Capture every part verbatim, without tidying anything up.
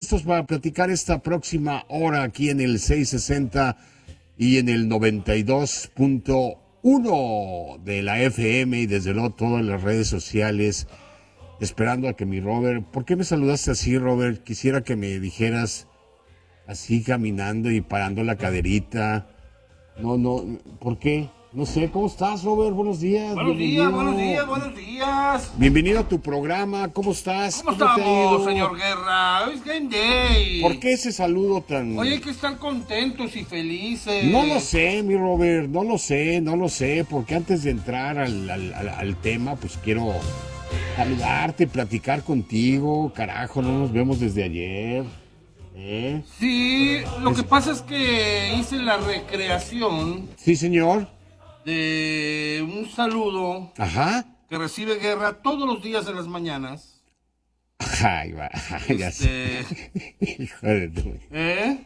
listos para platicar esta próxima hora aquí en el seiscientos sesenta y en el noventa y dos punto uno de la F M y desde luego todas las redes sociales, esperando a que mi Robert... ¿Por qué me saludaste así, Robert? Quisiera que me dijeras así caminando y parando la caderita. No, no, ¿por qué? No sé, ¿cómo estás, Robert? Buenos días. Buenos bienvenido. días, buenos días, buenos días. Bienvenido a tu programa, ¿cómo estás? ¿Cómo, ¿Cómo estamos, señor Guerra? Hoy es Game Day. ¿Por qué ese saludo tan...? Oye, hay que estar contentos y felices. No lo sé, mi Robert, no lo sé, no lo sé, porque antes de entrar al, al, al, al tema, pues quiero saludarte, platicar contigo, carajo, no nos vemos desde ayer. ¿Eh? Sí, lo que pasa es que hice la recreación. Sí, señor. De un saludo. Ajá. Que recibe Guerra todos los días de las mañanas. Ay, va, ya este... sé. Hijo de tu... ¿Eh?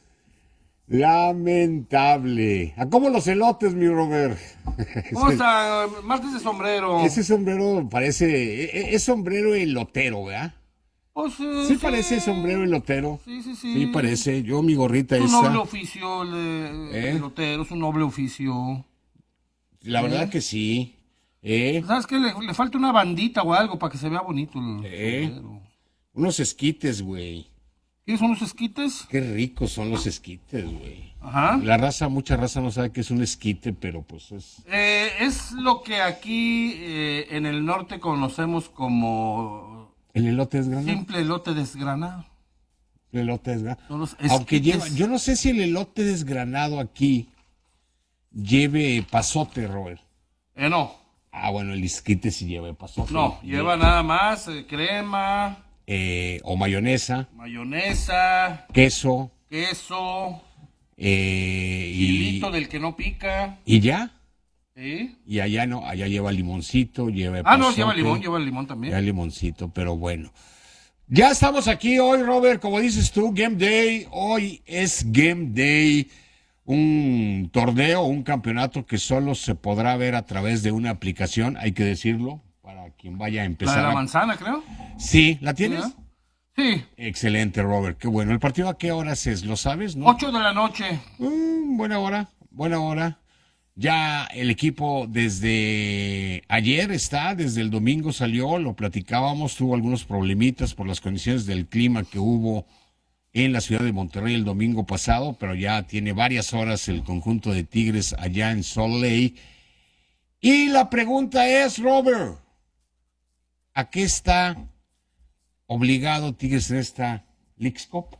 Lamentable. ¿A cómo los elotes, mi Robert? ¿Cómo está? Martes de sombrero. Ese sombrero parece... Es sombrero elotero, ¿verdad? Oh, sí, sí, sí parece sombrero elotero. Sí, sí, sí. Sí, parece. Yo, mi gorrita esa. Es un noble oficio el, el ¿Eh? elotero, es un noble oficio. La ¿Eh? verdad que sí. ¿Eh? ¿Sabes qué? Le, le falta una bandita o algo para que se vea bonito el ¿Eh? sombrero. Unos esquites, güey. ¿Qué son los esquites? Qué ricos son los esquites, güey. Ajá. La raza, mucha raza no sabe qué es un esquite, pero pues es... Eh, es lo que aquí eh, en el norte conocemos como... ¿El elote desgranado? Simple elote desgranado. El elote desgranado. Son los Aunque esquites. lleva... Yo no sé si el elote desgranado aquí lleve pasote, Robert. Eh, no. Ah, bueno, el esquite sí lleva pasote. No, lleva Lleva- nada más eh, crema, Eh, o mayonesa, mayonesa, queso, queso, eh, y, chilito del que no pica. y ya. ¿Sí? Y allá no, allá lleva limoncito, lleva Ah, no, pasote, lleva limón, lleva limón también. lleva limoncito, pero bueno. Ya estamos aquí hoy, Robert, como dices tú, Game Day. Hoy es Game Day, un torneo, un campeonato que solo se podrá ver a través de una aplicación, hay que decirlo, para quien vaya a La empezar. de la a... manzana, creo. Sí, ¿la tienes? ¿Sí? Sí. Excelente, Robert, qué bueno. ¿El partido a qué horas es? ¿Lo sabes? ¿No? Ocho de la noche. Mm, buena hora, buena hora. Ya el equipo desde ayer está, desde el domingo salió, lo platicábamos, tuvo algunos problemitas por las condiciones del clima que hubo en la ciudad de Monterrey el domingo pasado, pero ya tiene varias horas el conjunto de Tigres allá en Salt Lake. Y la pregunta es, Robert, ¿a qué está obligado Tigres en esta Leagues Cup?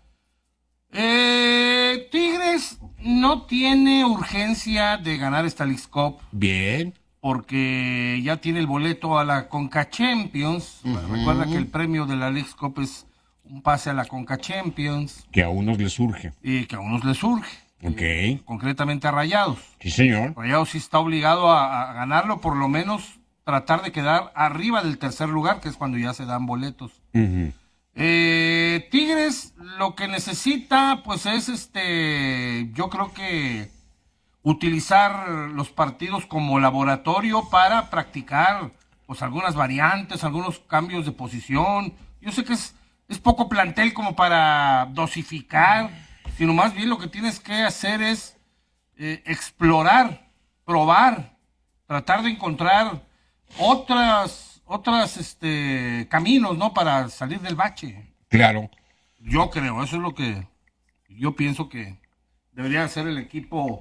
Eh, Tigres no tiene urgencia de ganar esta Leagues Cup Bien. porque ya tiene el boleto a la Conca Champions. Uh-huh. Recuerda que el premio de la Leagues Cup es un pase a la Conca Champions Que a unos les surge. y que a unos les surge. Ok. Eh, concretamente a Rayados. Sí, señor. Rayados sí está obligado a, a ganarlo, por lo menos tratar de quedar arriba del tercer lugar, que es cuando ya se dan boletos. Uh-huh. Eh, Tigres lo que necesita pues es este, yo creo que utilizar los partidos como laboratorio para practicar pues algunas variantes, algunos cambios de posición. Yo sé que es, es poco plantel como para dosificar, sino más bien lo que tienes que hacer es eh, explorar, probar, tratar de encontrar otras otras este caminos, ¿no? Para salir del bache. Claro. Yo creo, eso es lo que yo pienso que debería ser el equipo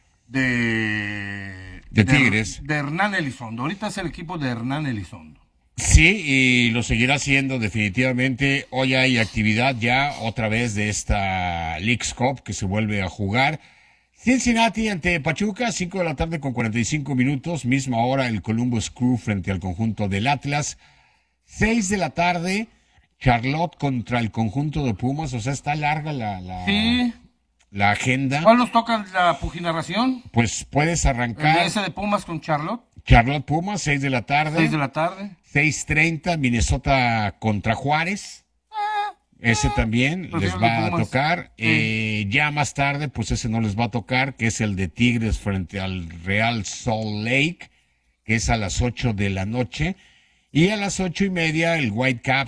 de De Tigres. de, de Hernán Elizondo. Ahorita es el equipo de Hernán Elizondo. Sí, y lo seguirá haciendo definitivamente. Hoy hay actividad ya otra vez de esta Leagues Cup que se vuelve a jugar. Cincinnati ante Pachuca, cinco de la tarde con cuarenta y cinco minutos, misma hora el Columbus Crew frente al conjunto del Atlas. seis de la tarde, Charlotte contra el conjunto de Pumas, o sea, está larga la, la, Sí. la agenda. ¿Cuál nos toca la puginarración? Pues puedes El arrancar ese de Pumas con Charlotte. Charlotte Pumas, seis de la tarde. seis de la tarde. seis treinta, Minnesota contra Juárez. Ese también Prefiero les el de va a Pumas. tocar. Sí. Eh, ya más tarde, pues ese no les va a tocar, que es el de Tigres frente al Real Salt Lake, que es a las ocho de la noche. Y a las ocho y media, el Whitecaps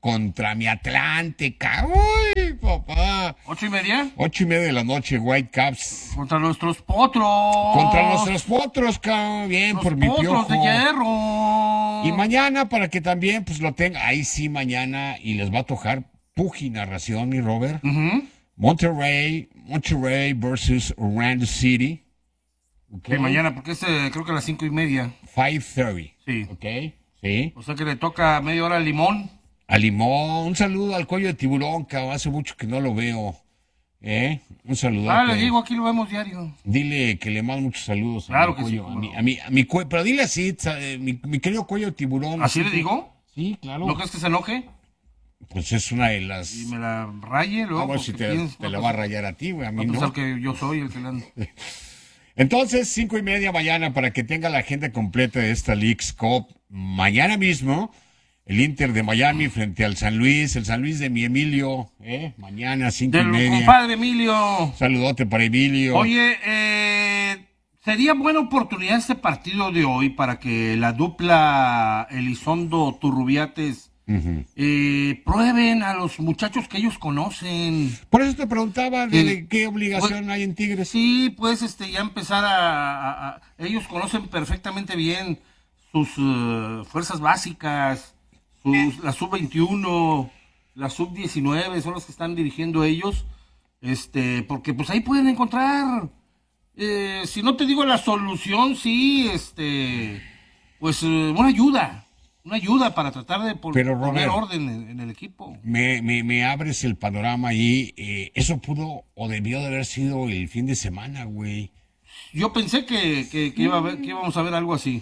contra mi Atlante, ¡uy, papá! ¿Ocho y media? Ocho y media de la noche, Whitecaps. Contra nuestros potros. Contra nuestros potros, cabrón. Bien, Los por mi potros piojo. de hierro. Y mañana, para que también pues lo tenga, ahí sí mañana, y les va a tocar Puji narración, mi Robert. Ujú. Monterrey, Monterrey versus Orlando City. Que mañana, porque es eh, creo que a las cinco y media. cinco treinta. Sí. Ok, sí. O sea que le toca media hora al Limón. A Limón, un saludo al cuello de tiburón, cabrón. Hace mucho que no lo veo. ¿Eh? Un saludo. Ah, le digo, aquí lo vemos diario. Dile que le mando muchos saludos. Claro a mi que sí, cuello, cómo a mi, no. a mi, a mi cue- pero dile así, sa- eh, mi, mi querido cuello de tiburón. ¿Así le que- digo? Sí, claro. ¿No crees que se enoje? Pues es una de las. Y me la raye luego. Ah, bueno, si porque te, piensa- te la va a rayar a ti, güey, a Va mí a pensar no. que yo soy el que le ando. Entonces, cinco y media mañana para que tenga la agenda completa de esta Leagues Cup. Mañana mismo, el Inter de Miami frente al San Luis, el San Luis de mi Emilio, ¿eh? Mañana, cinco y Del media. compadre Emilio. Saludote para Emilio. Oye, eh, sería buena oportunidad este partido de hoy para que la dupla Elizondo Turrubiates Ujú. eh, prueben a los muchachos que ellos conocen. Por eso te preguntaba de, Sí. de qué obligación hay en Tigres. Sí, pues este ya empezar a, a- a- ellos conocen perfectamente bien sus eh, fuerzas básicas, sus, la sub veintiuno, la sub diecinueve, son los que están dirigiendo ellos, este, porque pues ahí pueden encontrar, eh, si no te digo la solución, sí, este, pues eh, una ayuda, una ayuda para tratar de pon- Pero, poner Robert, orden en, en el equipo. Me, me, me abres el panorama ahí. eh, eso pudo o debió de haber sido el fin de semana, güey. Yo pensé que, que, que iba a ver- que íbamos a ver algo así.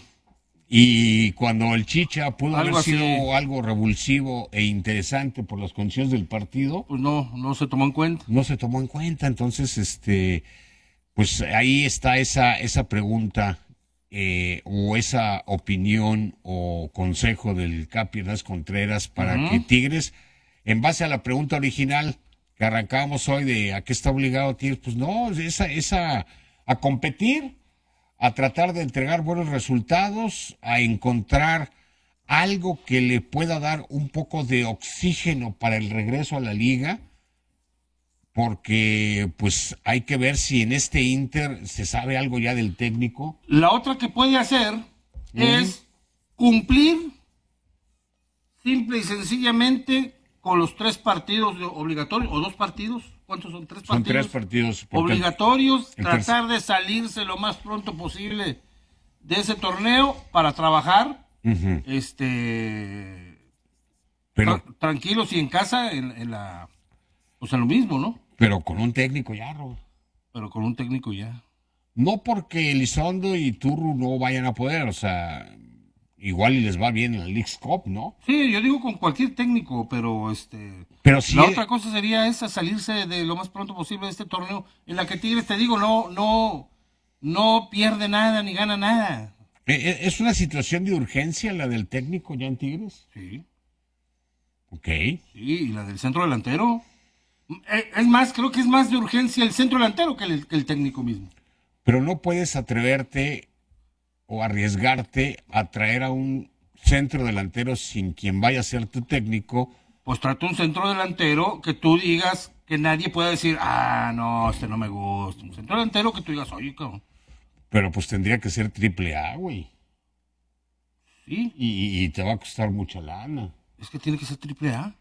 Y cuando el Chicha pudo Algo haber sido así. algo revulsivo e interesante por las condiciones del partido, Pues no, no se tomó en cuenta. no se tomó en cuenta. Entonces, este, pues ahí está esa, esa pregunta eh, o esa opinión o consejo del Capi Hernández Contreras para Ujú. que Tigres, en base a la pregunta original que arrancábamos hoy de a qué está obligado Tigres, pues no, esa, esa, a competir, a tratar de entregar buenos resultados, a encontrar algo que le pueda dar un poco de oxígeno para el regreso a la liga, porque pues hay que ver si en este Inter se sabe algo ya del técnico. La otra que puede hacer es cumplir simple y sencillamente con los tres partidos de- obligatorios, o dos partidos. ¿Cuántos son? Tres Son partidos. tres partidos. porque- Obligatorios, el tratar de salirse lo más pronto posible de ese torneo para trabajar, Ujú. este, pero, tra- tranquilos y en casa, en, en la, o sea, lo mismo, ¿no? pero con un técnico ya, Rob. Pero con un técnico ya. No porque Elizondo y Turru no vayan a poder, o sea, igual y les va bien en la Leagues Cup, ¿no? Sí, yo digo con cualquier técnico, pero este, Pero sí, la otra cosa sería esa, salirse de lo más pronto posible de este torneo, en la que Tigres, te digo, no, no, no pierde nada ni gana nada. eh, eh, es una situación de urgencia la del técnico ya en Tigres. Sí, Ok. sí, y la del centro delantero. Eh, Es más, creo que es más de urgencia el centro delantero que el, que el técnico mismo. Pero no puedes atreverte o arriesgarte a traer a un centro delantero sin quien vaya a ser tu técnico. Pues trata un centro delantero que tú digas, que nadie pueda decir, ah, no, este no me gusta. Un centro delantero que tú digas, oye, cabrón, Pero pues tendría que ser triple A, güey. sí, Y, y- y te va a costar mucha lana. es que tiene que ser triple A.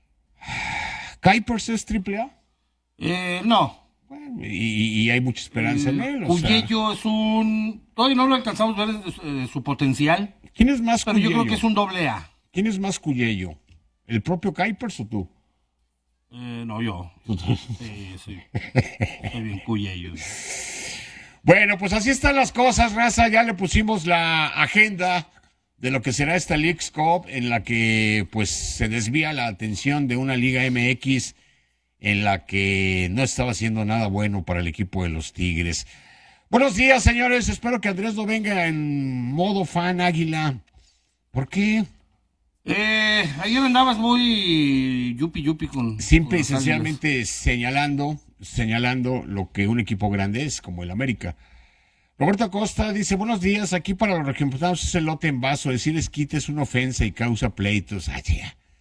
¿Kuipers es triple A? Eh, no. Bueno, y, y hay mucha esperanza en él. O sea, Cuyello es un... Todavía no lo alcanzamos a ver eh, su potencial, ¿quién es más pero yo Cuyello? creo que es un doble A. ¿Quién es más Cuyello? ¿El propio Kuipers o tú? Eh, no, yo. Sí, sí. Soy bien Cuyello. Bueno, pues así están las cosas, raza. Ya le pusimos la agenda de lo que será esta Leagues Cup, en la que pues se desvía la atención de una Liga M X en la que no estaba haciendo nada bueno para el equipo de los Tigres. Buenos días, señores. Espero que Andrés no venga en modo fan águila. ¿Por qué? Eh, ayer andabas muy yupi yupi con... Simple con y las Águilas. sencillamente señalando, señalando lo que un equipo grande es, como el América. Roberto Acosta dice, buenos días, aquí para los registrados es el lote en vaso, decirles quite es una ofensa y causa pleitos. Ay, ya.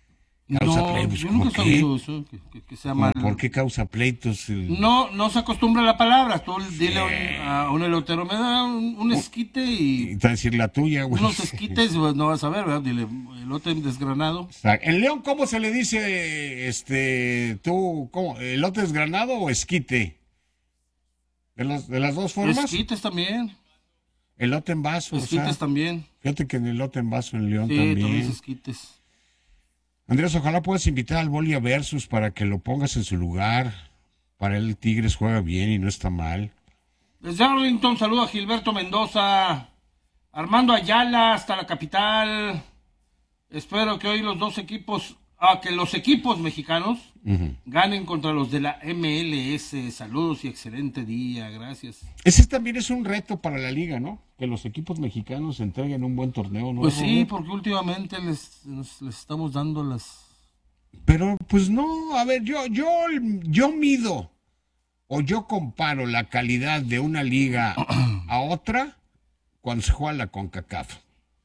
Causa No, pleitos. yo ¿Cómo nunca he qué? sabido eso, que, que- que sea ¿Cómo mal. ¿Por qué causa pleitos? el- No, no se acostumbra a la palabra. Tú dile a un, a un elotero, me da un, un esquite Y y te va a decir la tuya, güey. unos esquites, pues, no vas a ver, ¿verdad? Dile, elote desgranado. O sea, en León, ¿cómo se le dice, este, tú, cómo, elote desgranado o esquite? ¿De, los, de las dos formas? Esquites también. Elote en vaso, o Esquites sea, también. fíjate que en elote en vaso en León Sí, también también. esquites. Andrés, ojalá puedas invitar al Boli a Versus para que lo pongas en su lugar. Para él Tigres juega bien y no está mal. Desde Arlington, saludo a Gilberto Mendoza. Armando Ayala hasta la capital. Espero que hoy los dos equipos, ah, que los equipos mexicanos Ujú. ganen contra los de la M L S. Saludos y excelente día, gracias. Ese también es un reto para la liga, ¿no? Que los equipos mexicanos entreguen un buen torneo, ¿no? Pues sí, Robert? porque últimamente les, nos- les estamos dando las... Pero pues no, a ver, yo, yo, yo mido o yo comparo la calidad de una liga a otra cuando se juega la CONCACAF,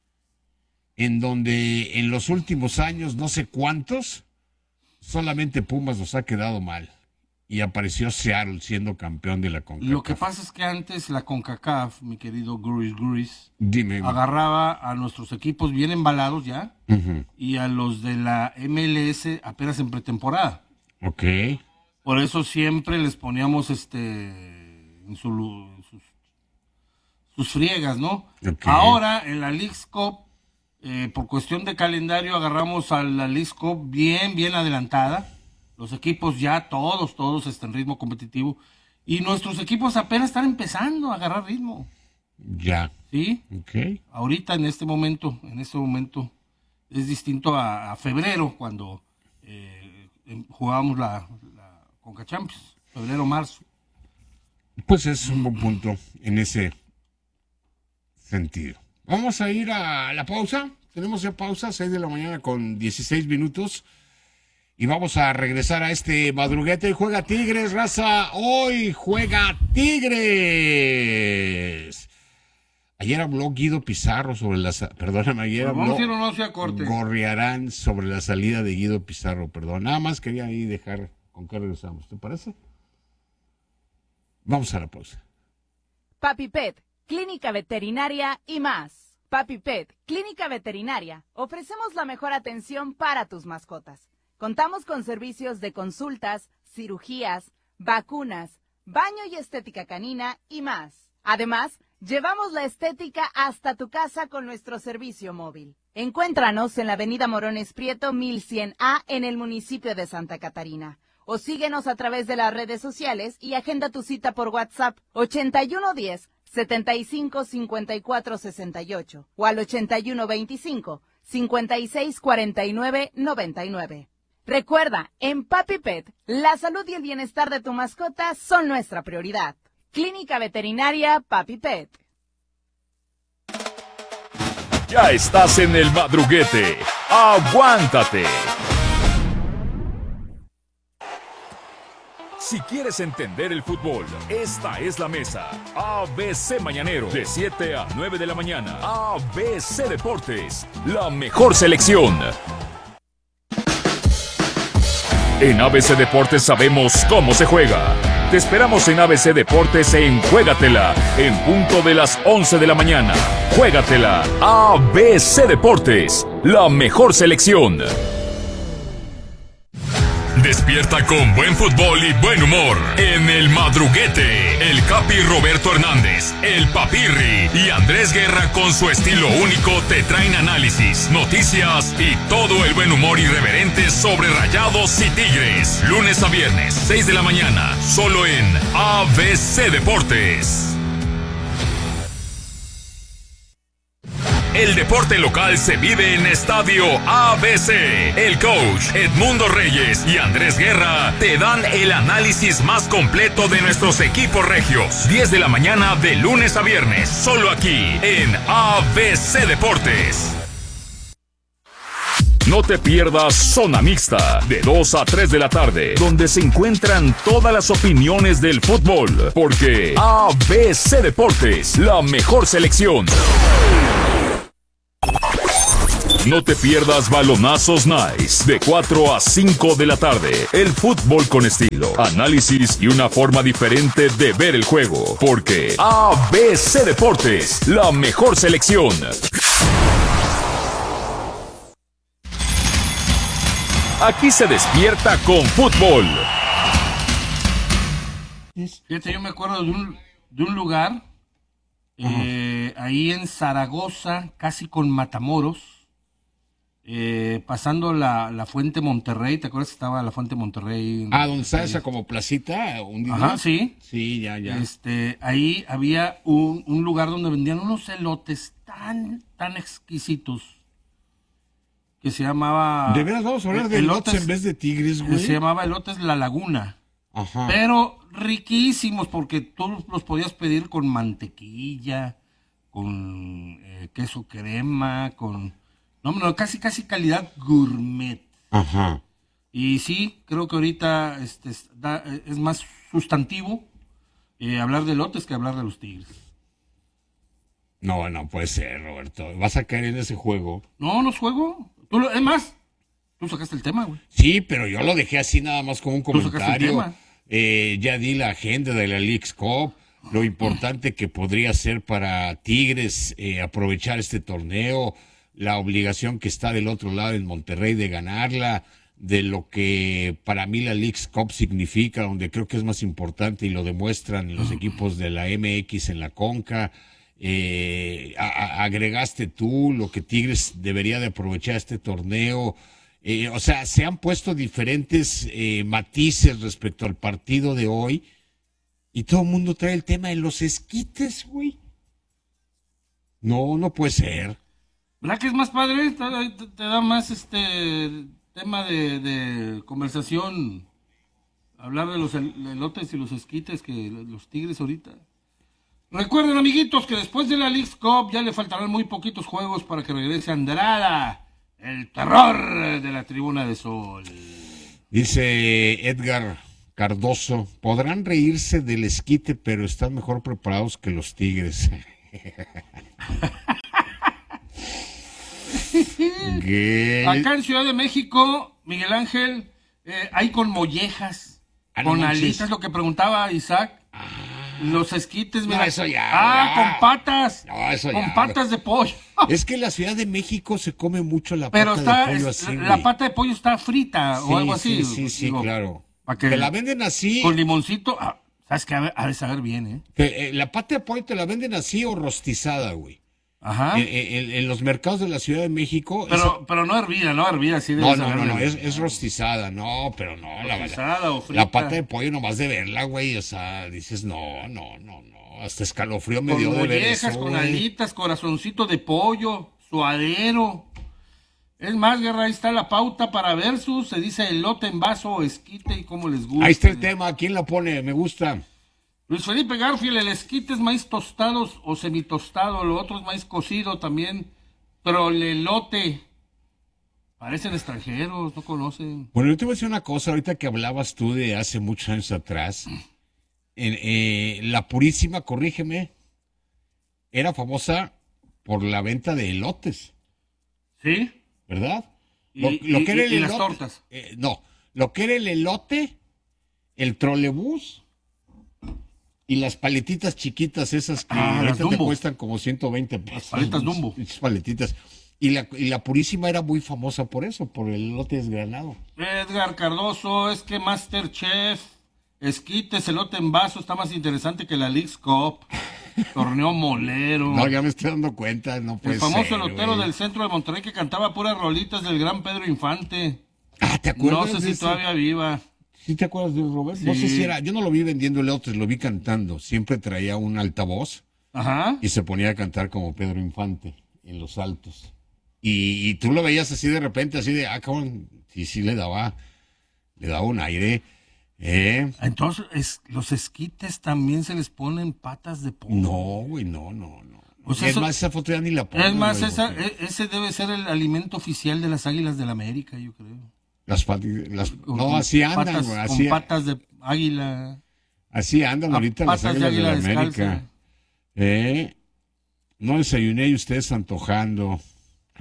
en donde en los últimos años, no sé cuántos, solamente Pumas nos ha quedado mal. Y apareció Seattle siendo campeón de la CONCACAF. Lo que pasa es que antes la CONCACAF, mi querido Guris Guris, Dime. agarraba a nuestros equipos bien embalados ya Ujú. y a los de la M L S apenas en pretemporada. Ok. Por eso siempre les poníamos este en, su lu- en sus, sus friegas, ¿no? Ok. Ahora en la Leagues Cup, eh, por cuestión de calendario, agarramos a la Leagues Cup bien, bien adelantada. Los equipos ya todos, todos están en ritmo competitivo. Y nuestros equipos apenas están empezando a agarrar ritmo. Ya. ¿Sí? Ok. Ahorita en este momento, en este momento, es distinto a, a febrero, cuando eh, em- jugábamos la, la Conca Champions. Febrero, marzo. Pues es un buen punto en ese sentido. Vamos a ir a la pausa. Tenemos ya pausa, seis de la mañana con dieciséis minutos. Y vamos a regresar a este madruguete. Juega Tigres, raza. Hoy juega Tigres. Ayer habló Guido Pizarro sobre la... sa- Perdóname, ayer Pero vamos a ir habló o no hacia corte. Gorriarán sobre la salida de Guido Pizarro. Perdón, nada más quería ahí dejar con qué regresamos. ¿Te parece? Vamos a la pausa. Papi Pet, Clínica Veterinaria y más. Papi Pet, Clínica Veterinaria. Ofrecemos la mejor atención para tus mascotas. Contamos con servicios de consultas, cirugías, vacunas, baño y estética canina y más. Además, llevamos la estética hasta tu casa con nuestro servicio móvil. Encuéntranos en la avenida Morones Prieto mil cien A en el municipio de Santa Catarina. O síguenos a través de las redes sociales y agenda tu cita por WhatsApp ochenta y uno diez, setenta y cinco, cincuenta y cuatro sesenta y ocho o al ochenta y uno veinticinco, cincuenta y seis cuarenta y nueve noventa y nueve. Recuerda, en Papi Pet, la salud y el bienestar de tu mascota son nuestra prioridad. Clínica Veterinaria Papi Pet. Ya estás en el madruguete. ¡Aguántate! Si quieres entender el fútbol, esta es la mesa. A B C Mañanero, de siete a nueve de la mañana. A B C Deportes, la mejor selección. En A B C Deportes sabemos cómo se juega. Te esperamos en A B C Deportes en Juégatela, en punto de las once de la mañana. Juégatela. A B C Deportes, la mejor selección. Despierta con buen fútbol y buen humor. En el madruguete, el Capi Roberto Hernández, el Papirri y Andrés Guerra con su estilo único te traen análisis, noticias y todo el buen humor irreverente sobre Rayados y Tigres. Lunes a viernes, seis de la mañana, solo en A B C Deportes. El deporte local se vive en Estadio A B C. El coach Edmundo Reyes y Andrés Guerra te dan el análisis más completo de nuestros equipos regios. diez de la mañana de lunes a viernes, solo aquí en A B C Deportes. No te pierdas Zona Mixta, de dos a tres de la tarde, donde se encuentran todas las opiniones del fútbol, porque A B C Deportes, la mejor selección. No te pierdas Balonazos Nice de cuatro a cinco de la tarde. El fútbol con estilo, análisis y una forma diferente de ver el juego. Porque A B C Deportes, la mejor selección. Aquí se despierta con fútbol. Fíjate, yo me acuerdo de un, de un lugar, eh, ahí en Zaragoza, casi con Matamoros, eh, pasando la, la Fuente Monterrey. ¿Te acuerdas que estaba la Fuente Monterrey? Ah, ¿dónde está esa como placita? hundida? Ajá, sí. Sí, ya, ya. Este, ahí había un, un lugar donde vendían unos elotes tan, tan exquisitos, que se llamaba... ¿De veras vamos a hablar de elotes elotes en vez de tigres, güey? Se llamaba Elotes La Laguna. Ajá. Pero riquísimos, porque tú los podías pedir con mantequilla, con eh, queso crema, con... No, no, casi, casi calidad gourmet. Ajá. Y sí, creo que ahorita este, es, da- es más sustantivo eh, hablar de elotes que hablar de los tigres. No, no puede ser, Roberto. Vas a caer en ese juego. No, no es juego. Tú lo, es más, tú sacaste el tema, güey. Sí, pero yo lo dejé así nada más como un Tú sacaste el comentario. tema. Eh, ya di la agenda de la Leagues Cup, lo importante que podría ser para Tigres eh, aprovechar este torneo, la obligación que está del otro lado en Monterrey de ganarla, de lo que para mí la Leagues Cup significa, donde creo que es más importante y lo demuestran los equipos de la M X en la Conca. Eh, a- a- agregaste tú lo que Tigres debería de aprovechar este torneo. Eh, o sea, se han puesto diferentes eh, matices respecto al partido de hoy y todo el mundo trae el tema de los esquites, güey. No, no puede ser. ¿Verdad que es más padre? Te, te- te da más este tema de, de conversación, hablar de los el- elotes y los esquites que los tigres ahorita. Recuerden, amiguitos, que después de la Leagues Cup ya le faltarán muy poquitos juegos para que regrese Andrada, el terror de la Tribuna de Sol. Dice Edgar Cardoso, podrán reírse del esquite, pero están mejor preparados que los Tigres. ¿Qué? Acá en Ciudad de México, Miguel Ángel, eh, hay con mollejas, Ah, no con manches. alitas, lo que preguntaba Isaac. Los esquites, mira. eso ya, Ah, ya. con patas. No, eso con ya. patas de pollo. Es que en la Ciudad de México se come mucho la Pero pata está, de pollo es- así, la güey. pata de pollo está frita Sí, o algo así. Sí, sí, sí, digo, claro. pa' que- Te la venden así. Con limoncito. ah, sabes que ha de- ha de saber bien, ¿eh? te- eh, la pata de pollo te la venden así o rostizada, güey. Ajá. En, en- en los mercados de la Ciudad de México. esa- pero, pero no hervida, no hervida, sí debe No, no, saber no, no, bien. es, es rostizada, no, pero no, la, Rostizada o frita. la pata de pollo nomás de verla, güey, o sea, dices, no, no, no, no, hasta escalofrío me Con dio de ver mollejas, eso, con güey. alitas, corazoncito de pollo, suadero. Es más, Guerra, ahí está la pauta para Versus. Se dice elote en vaso o esquite y cómo les gusta. Ahí está el tema, ¿quién la pone? Me gusta. Luis Felipe Garfield, el esquite es maíz tostados o semitostado, lo otro es maíz cocido también. Trolelote. Parecen extranjeros, no conocen. Bueno, yo te voy a decir una cosa, ahorita que hablabas tú de hace muchos años atrás, en, eh, la Purísima, corrígeme, era famosa por la venta de elotes, ¿Sí? ¿verdad? Y- Lo, lo y- que era y- el y las elote- tortas. eh, no, lo que era el elote, el trolebús y las paletitas chiquitas esas que Ah, las ahorita te Dumbo. cuestan como ciento veinte pesos. paletas Dumbo. Esas paletitas. Y la, y la Purísima era muy famosa por eso, por el elote desgranado. Edgar Cardoso, es que Masterchef, esquites, elote en vaso está más interesante que la Leagues Cup. Torneo molero. No, ya me estoy dando cuenta, no puede el famoso ser, elotero güey. del centro de Monterrey que cantaba puras rolitas del gran Pedro Infante. Ah, ¿te acuerdas? No sé de si ese? todavía viva. ¿Sí te acuerdas de Robert? No sé Sí. si era, yo no lo vi vendiendo elotes, lo vi cantando. Siempre traía un altavoz Ajá. y se ponía a cantar como Pedro Infante en los altos. Y, y tú lo veías así de repente, así de, ah, cabrón, sí, sí le daba, le daba un aire. ¿Eh? Entonces, es- los esquites también se les ponen patas de pollo. No, güey, no, no, no. O sea, es eso- más, esa foto ya ni la pongo. Es más, güey, esa, porque e- ese debe ser el alimento oficial de las Águilas del la América, yo creo. Las, pati- las- Con- no, con así andan, patas- güey, Con así, patas de águila. así andan a ahorita las patas de Águilas de la águila América. descalza. ¿Eh? No desayuné y ustedes antojando.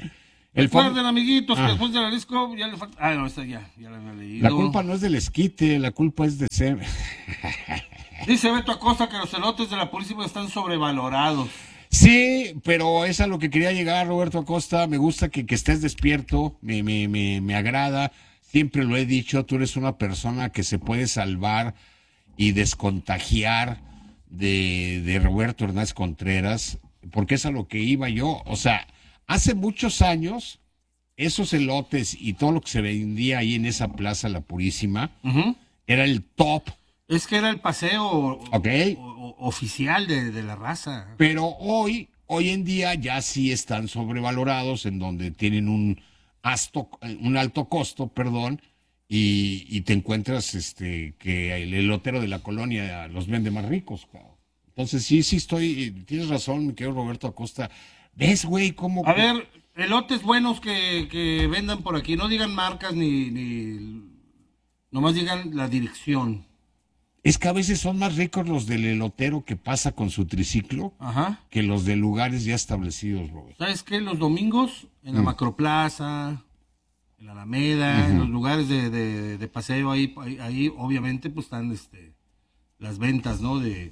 El fam- Recuerden, amiguitos, Ah. que después del Jalisco ya le falta... Ah, no, esta ya, ya la había leído. La culpa no es del esquite, la culpa es de ser... Dice Beto Acosta que los elotes de la Purísima están sobrevalorados. Sí, pero es a lo que quería llegar, Roberto Acosta. Me gusta que, que estés despierto, me, me, me, me agrada. Siempre lo he dicho, tú eres una persona que se puede salvar y descontagiar de, de Roberto Hernández Contreras, porque es a lo que iba yo. O sea, hace muchos años, esos elotes y todo lo que se vendía ahí en esa plaza, La Purísima, Ujú. era el top. Es que era el paseo Ok. o- o- oficial de, de la raza. Pero hoy, hoy en día ya sí están sobrevalorados, en donde tienen un, asto, un alto costo, perdón, y, y te encuentras este que el elotero de la colonia los vende más ricos, cabrón. Entonces sí, sí estoy, tienes razón, mi querido Roberto Acosta. ¿Ves, güey, cómo... A ver, elotes buenos que, que vendan por aquí. No digan marcas ni, ni... Nomás digan la dirección. Es que a veces son más ricos los del elotero que pasa con su triciclo Ajá. que los de lugares ya establecidos, Roberto. ¿Sabes qué? Los domingos en Mm. la Macroplaza, en la Alameda, en los lugares de, de- de paseo, ahí, ahí, ahí, obviamente pues están este, las ventas, ¿no? De,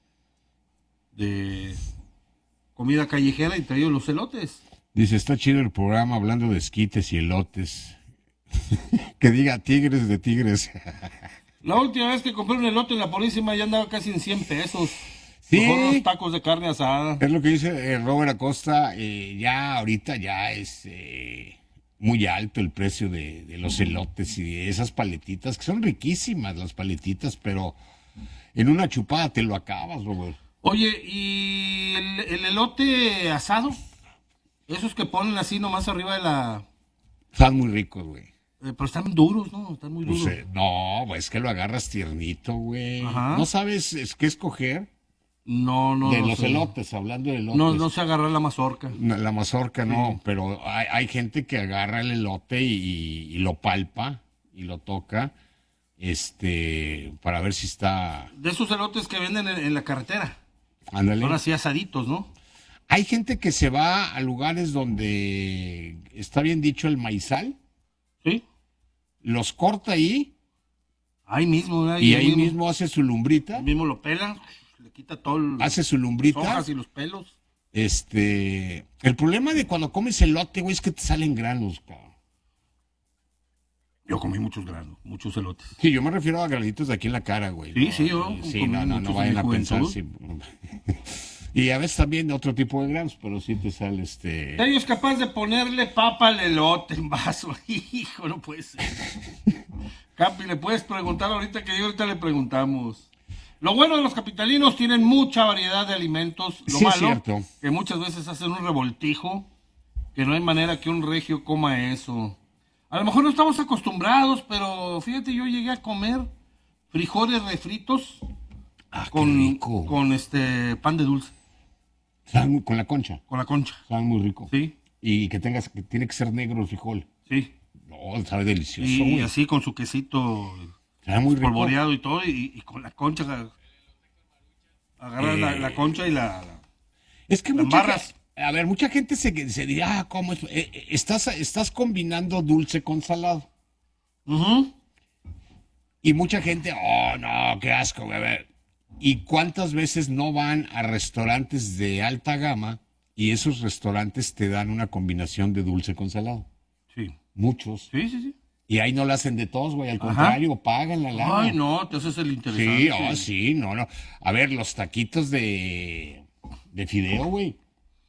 de comida callejera, entre ellos los elotes. Dice, está chido el programa hablando de esquites y elotes. Que diga tigres de tigres. La última vez que compré un elote en la Purísima ya andaba casi en cien pesos. Sí. Mejor unos tacos de carne asada. Es lo que dice eh, Robert Acosta, eh, ya ahorita ya es eh, muy alto el precio de, de los elotes y de esas paletitas, que son riquísimas las paletitas, pero en una chupada te lo acabas, Robert. Oye, ¿y el, el elote asado? Esos que ponen así nomás arriba de la... Están muy ricos, güey. eh, pero están duros, ¿no? Están muy No duros. sé, no, es que lo agarras tiernito, güey. Ajá. No sabes es, qué escoger No, no. de no los sé. elotes, hablando de elotes. No, no se agarra la mazorca. No, la mazorca no, pero hay, hay gente que agarra el elote y, y lo palpa y lo toca, este, para ver si está, De esos elotes que venden en, en la carretera. ándale. Son así asaditos, ¿no? Hay gente que se va a lugares donde está bien dicho el maizal, Sí. los corta ahí Ahí mismo, ¿verdad? y ahí mismo hace su lumbrita, Ahí mismo lo pelan, le quita todo el, hace su las lumbrita. hojas y los pelos. Este, el problema de cuando comes elote, güey, es que te salen granos, cabrón. Yo comí muchos granos, muchos elotes. Sí, yo me refiero a granitos de aquí en la cara, güey. Sí, No, sí, yo eh, Sí, comí no, no, no muchos en vayan mi a pensar. juventud. Sí. Y a veces también otro tipo de granos, pero sí te sale este. Ellos capaz de ponerle papa al elote en vaso. Hijo, no puede ser. Capi, le puedes preguntar ahorita que yo ahorita le preguntamos. Lo bueno de los capitalinos, tienen mucha variedad de alimentos. Lo Sí, es malo, cierto. que muchas veces hacen un revoltijo, que no hay manera que un regio coma eso. A lo mejor no estamos acostumbrados, pero fíjate, yo llegué a comer frijoles refritos Ah, qué con, rico. con este pan de dulce, Saben muy- con la concha. con la concha. Saben muy rico. Sí, Y que tengas, que tiene que ser negro el frijol. sí. No, sabe delicioso, Y güey. así con su quesito Sabe muy rico. polvoreado y todo, y, y con la concha. Agarras la, Eh. la concha y la... la- Es que Las mucha barras. gente, a ver, mucha gente se, se dirá, ah, ¿cómo es? Eh, eh, estás, estás combinando dulce con salado. Ujú. Y mucha gente, oh, no, qué asco, güey. A ver. ¿Y cuántas veces no van a restaurantes de alta gama y esos restaurantes te dan una combinación de dulce con salado? Sí, Muchos. sí, sí. sí. Y ahí no la hacen de todos, güey. Al Ajá. contrario, pagan la lana. Ay, no, te haces el interesante. Sí, oh, sí, no, no. A ver, los taquitos de, de fideo, güey.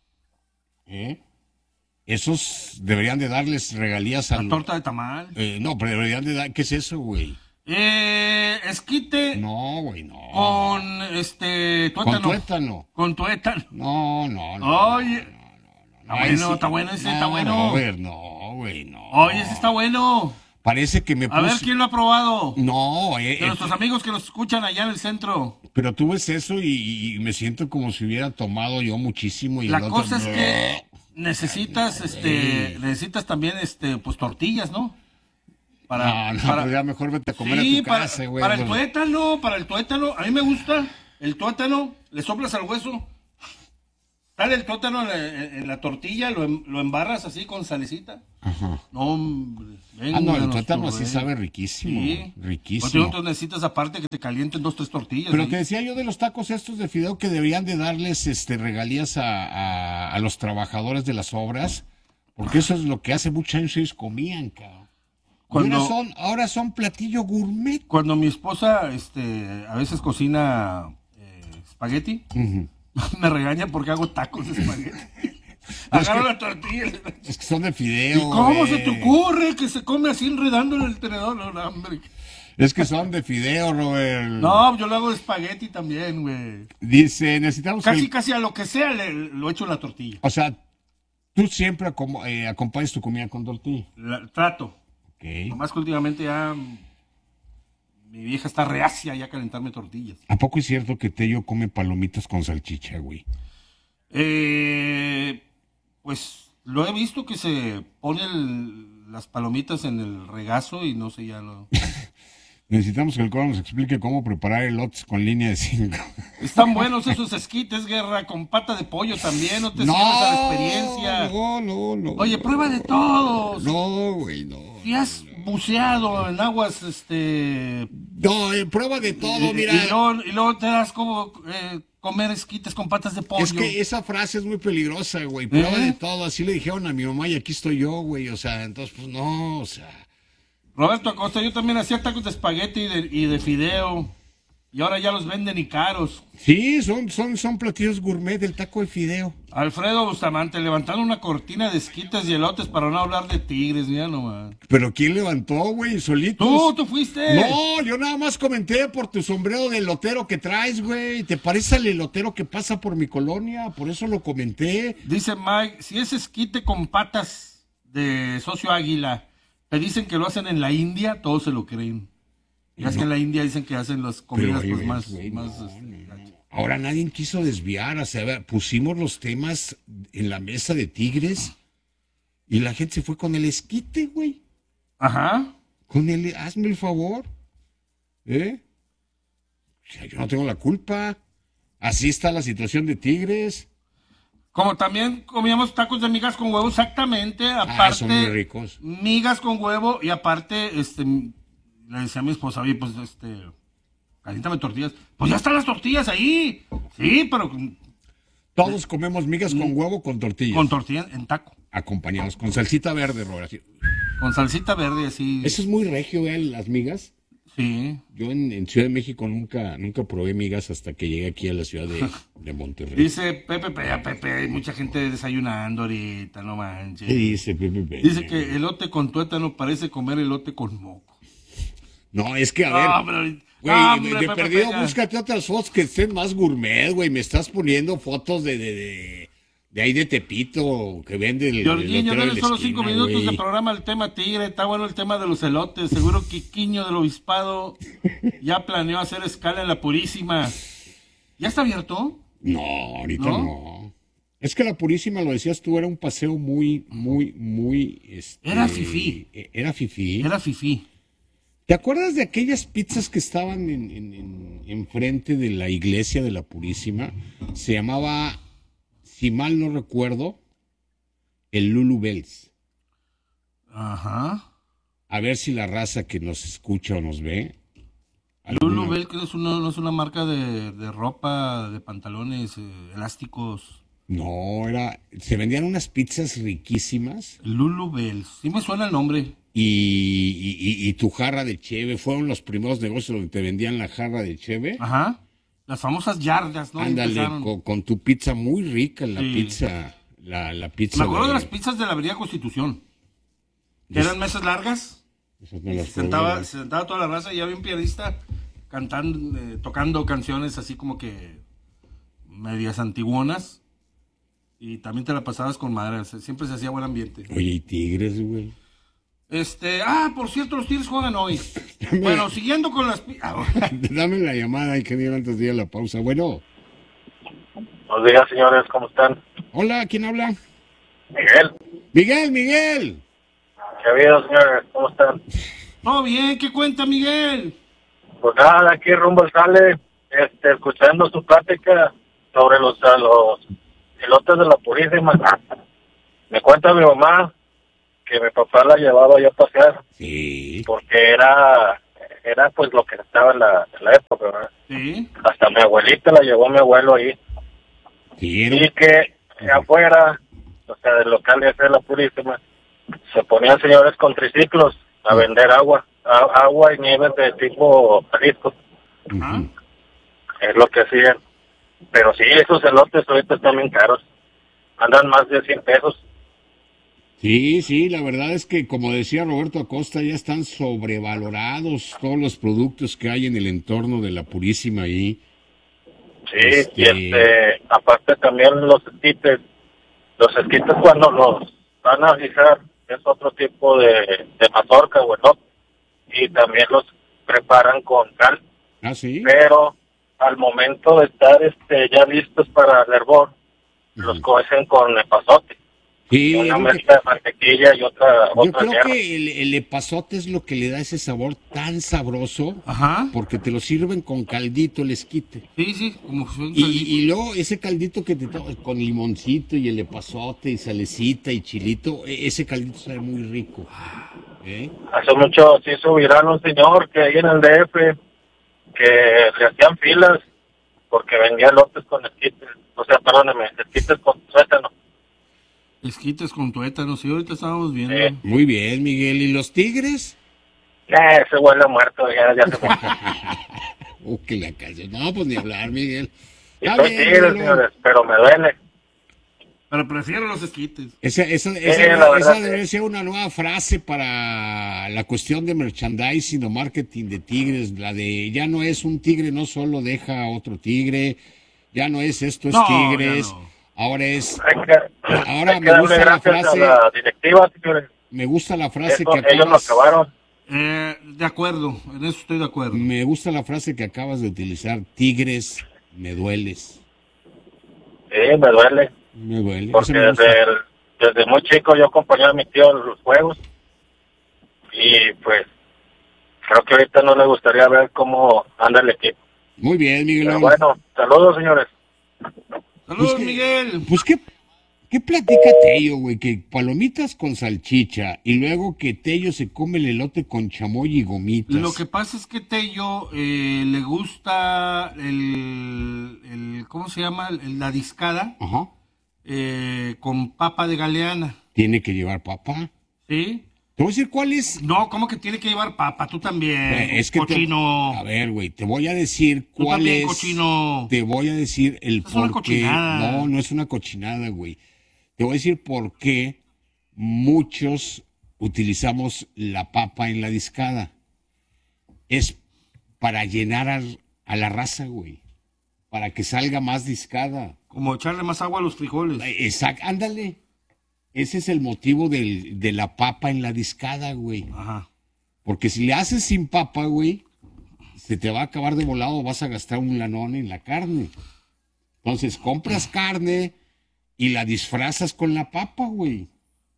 ¿Eh? Esos deberían de darles regalías a La los- torta de tamal. Eh, no, pero deberían de dar... ¿Qué es eso, güey? Eh, esquite No, güey, no. con este Con tuétano. tuétano. Con tuétano. No, no, no. Oye, está Ay, bueno, sí. está bueno ese, No, está bueno. Robert, no, güey, no. Oye, ese está bueno. Parece que me A ver puse... quién lo ha probado. No, eh, De eh, nuestros amigos que nos escuchan allá en el centro. pero tú ves eso y, y me siento como si hubiera tomado yo muchísimo y La el otro- cosa es que necesitas, este, necesitas también, este, pues tortillas, ¿no? No, no, para- pues ya mejor vete a comer Sí, a tu para, casa, güey. para el pues. tuétano, para el tuétano, a mí me gusta el tuétano, le soplas al hueso Dale el tuétano en la, en la tortilla, lo, em, lo embarras así con salecita. Ajá. No, hombre. Ah, no, el vénganos, tuétano tú, sí eh. sabe riquísimo. Sí. Riquísimo. Pues tú necesitas aparte que te calienten dos, tres tortillas. Pero ahí. te decía yo de los tacos estos de fideo que deberían de darles este regalías a, a, a los trabajadores de las obras, porque eso es lo que hace muchos años ellos comían, cabrón. Cuando- Y ahora son, ahora son platillo gourmet. Cuando mi esposa este, a veces cocina eh, espagueti, Ujú. me regaña porque hago tacos de espagueti. Agarro la tortilla. y- Es que son de fideo. ¿Y cómo güey. se te ocurre que se come así enredándole el tenedor? No, no, hombre. Es que son de fideo, Robert. No, yo lo hago de espagueti también, güey. Dice, necesitamos Casi, el- casi a lo que sea le, lo echo en la tortilla. O sea, tú siempre acom- eh, acompañas tu comida con tortilla. La- trato. Ok. Nomás que últimamente ya mm, mi vieja está reacia ya a calentarme tortillas. ¿A poco es cierto que Tello come palomitas con salchicha, güey? Eh, pues lo he visto que se ponen las palomitas en el regazo y no sé, ya lo... Necesitamos que el coro nos explique cómo preparar elotes con línea de cinco. Están buenos esos esquites, Guerra, con pata de pollo también, no te cierres a la experiencia. No, no, no. Oye, prueba de todos. No, güey, no. Si has buceado en aguas, este... No, eh, prueba de todo, y, mira. y luego, y luego te das como eh, comer esquites con patas de pollo. Es que esa frase es muy peligrosa, güey. Prueba ¿Eh? de todo. Así le dijeron a mi mamá y aquí estoy yo, güey. O sea, entonces, pues no, o sea. Roberto Acosta, yo también hacía tacos de espagueti y de, y de fideo. Y ahora ya los venden y caros. Sí, son, son, son platillos gourmet del taco de fideo. Alfredo Bustamante, levantando una cortina de esquites y elotes para no hablar de tigres, mira nomás. Pero ¿quién levantó, güey? Solitos. Tú, tú fuiste. No, yo nada más comenté por tu sombrero de elotero que traes, güey. ¿Te parece al elotero que pasa por mi colonia? Por eso lo comenté. Dice Mike, si es esquite con patas de socio águila, te dicen que lo hacen en la India, todos se lo creen. Y es que en la India dicen que hacen las comidas Pero, pues, oye, más... güey, más no, este, no, no. gachas. Ahora nadie quiso desviar, o sea, pusimos los temas en la mesa de Tigres y la gente se fue con el esquite, güey. Ajá. Con el, hazme el favor. ¿Eh? O sea, yo no tengo la culpa. Así está la situación de Tigres. Como también comíamos tacos de migas con huevo, exactamente. Aparte, Ah, son muy ricos. migas con huevo y aparte, este, le decía a mi esposa, oye, pues, este, caliéntame tortillas. Pues ya están las tortillas ahí. Sí, pero con, Todos comemos migas con huevo con tortillas. con tortillas en taco. Acompañados con salsita verde, Robert. así. Con salsita verde, así. Eso es muy regio, ¿eh? Las migas. Sí. Yo en, en Ciudad de México nunca, nunca probé migas hasta que llegué aquí a la ciudad de, de Monterrey. Dice Pepe, Pepe, Pepe, hay mucha gente desayunando ahorita, no manches. ¿Qué dice Pepe? Pepe? Dice que elote con tuétano parece comer elote con moco. No, es que a ver. No, pero- Güey, no, de- hombre, de Pepe, perdido, Pepe. búscate otras fotos que estén más gourmet, güey. Me estás poniendo fotos de, de, de, de ahí de Tepito, que vende el. Jorginho, el dale de la solo esquina, cinco minutos güey. de programa al tema Tigre. Está bueno el tema de los elotes. Seguro Quiquiño del Obispado ya planeó hacer escala en la Purísima. ¿Ya está abierto? No, ahorita ¿No? no. Es que la Purísima, lo decías tú, era un paseo muy, muy, muy. Este, Era fifí. eh, Era fifí. Era fifí. ¿Te acuerdas de aquellas pizzas que estaban en, en, en, enfrente de la iglesia de la Purísima? Se llamaba, si mal no recuerdo, el Lulu Bells. Ajá. A ver si la raza que nos escucha o nos ve. alguna- Lulu Bell, que es una, no es una marca de, de ropa, de pantalones eh, elásticos. No, era. Se vendían unas pizzas riquísimas Lulu Bell. Sí me suena el nombre. y, y, y- y tu jarra de cheve. Fueron los primeros negocios donde te vendían la jarra de cheve. Ajá. Las famosas yardas, ¿no? Ándale, Empezaron. con, con tu pizza muy rica, la Sí. pizza. La, la pizza. Me acuerdo de las pizzas de la Avenida Constitución. Que eran mesas largas. Esas no Y las se sentaba, probé. se sentaba toda la raza y había un pianista cantando, eh, tocando canciones así como que medias antiguonas. Y también te la pasabas con madre. se- Siempre se hacía buen ambiente. Oye, y Tigres, güey. Este, ah, por cierto, los Tigres juegan hoy. Bueno, siguiendo con las... pi- ah, Dame la llamada, ingeniero, antes de ir a la pausa. Bueno, Buenos días, señores, ¿cómo están? hola, ¿quién habla? Miguel, Miguel, Miguel. ¿qué ha habido, señores? ¿Cómo están? todo bien, ¿qué cuenta Miguel? Pues nada, aquí rumbo al sale, este, escuchando su plática sobre los, a los elotes de la Purísima. Me cuenta mi mamá que mi papá la llevaba yo a pasear. Sí. Porque era, era pues lo que estaba en la, en la época, ¿verdad? Sí. Hasta mi abuelita la llevó mi abuelo ahí. Sí, era- Y que afuera, o sea, del local ese de la Purísima, se ponían señores con triciclos a vender agua, a- agua y nieves de tipo Jalisco. Ajá. Es lo que hacían. Pero sí, esos elotes ahorita están bien caros. Andan más de cien pesos. Sí, sí, la verdad es que como decía Roberto Acosta, ya están sobrevalorados todos los productos que hay en el entorno de la Purísima ahí. Sí, Este- y este, aparte también los esquites. Los esquites cuando los van a guisar es otro tipo de, de mazorca o elote. Y también los preparan con cal. Ah, sí. Pero al momento de estar este ya listos para el hervor, los Ujú. cocen con epazote. Sí, Una es lo que- mezcla de mantequilla y otra, yo otra creo hierba. que el, el epazote es lo que le da ese sabor tan sabroso, Ajá. porque te lo sirven con caldito el esquite. Sí, sí, como si fuera un Y, caldito. y luego ese caldito que te to- con limoncito y el epazote y salecita y chilito, e- ese caldito sabe muy rico. ¿Eh? Hace mucho se hizo viral un señor que ahí en el D F que le hacían filas porque vendía lotes con esquites, o sea, perdóneme, esquites con suétano. Esquites con tuétano, sí, ahorita estábamos viendo. Sí. Muy bien, Miguel. ¿Y los tigres? Eh, ese huele muerto, ya, ya se fue. Oh, que la calle. No, pues ni hablar, Miguel. Y Está soy bien, tigre, Miguelón. señores, pero me duele. Pero prefiero los esquites. Esa, esa, esa, la esa verdad, sí. debe ser una nueva frase para la cuestión de merchandising o marketing de tigres, la de ya no es un tigre, no solo deja a otro tigre, ya no es esto es No, tigres, ya no. ahora es, Hay que, Ahora hay me que darle gusta la gracias frase- a la directiva, señores. me gusta la frase Eso, que ellos lo acabas, acabaron. Eh, de acuerdo, en eso estoy de acuerdo. me gusta la frase que acabas de utilizar, tigres, me dueles, Sí, me duele. me duele. Porque Eso me gusta. desde, el- desde muy chico yo acompañé a mi tío en los juegos. Y pues, creo que ahorita no le gustaría ver cómo anda el equipo. Muy bien, Pero Miguelón. bueno, saludos, señores. Saludos, Pues que- Miguel. Pues qué, qué platica Tello, güey, que palomitas con salchicha y luego que Tello se come el elote con chamoy y gomitas. Lo que pasa es que Tello eh, le gusta el, el, ¿cómo se llama? El- la discada Ajá. eh, con papa de galeana, Tiene que llevar papa. ¿sí? Te voy a decir cuál es. No, ¿cómo que tiene que llevar papa? Tú también, Eh, es que te- cochino. a ver, güey, te voy a decir Tú cuál también, es. cochino. Te voy a decir el Es una por qué. cochinada. No, no es una cochinada, güey. Te voy a decir por qué muchos utilizamos la papa en la discada. Es para llenar a, a la raza, güey. Para que salga más discada. Como echarle más agua a los frijoles. Exacto, ándale. Ese es el motivo del- de la papa en la discada, güey. Ajá. Porque si le haces sin papa, güey, se te va a acabar de volado, vas a gastar un lanón en la carne. Entonces compras carne y la disfrazas con la papa, güey.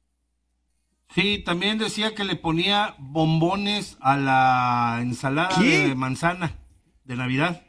Sí, también decía que le ponía bombones a la ensalada ¿Qué? de manzana de Navidad.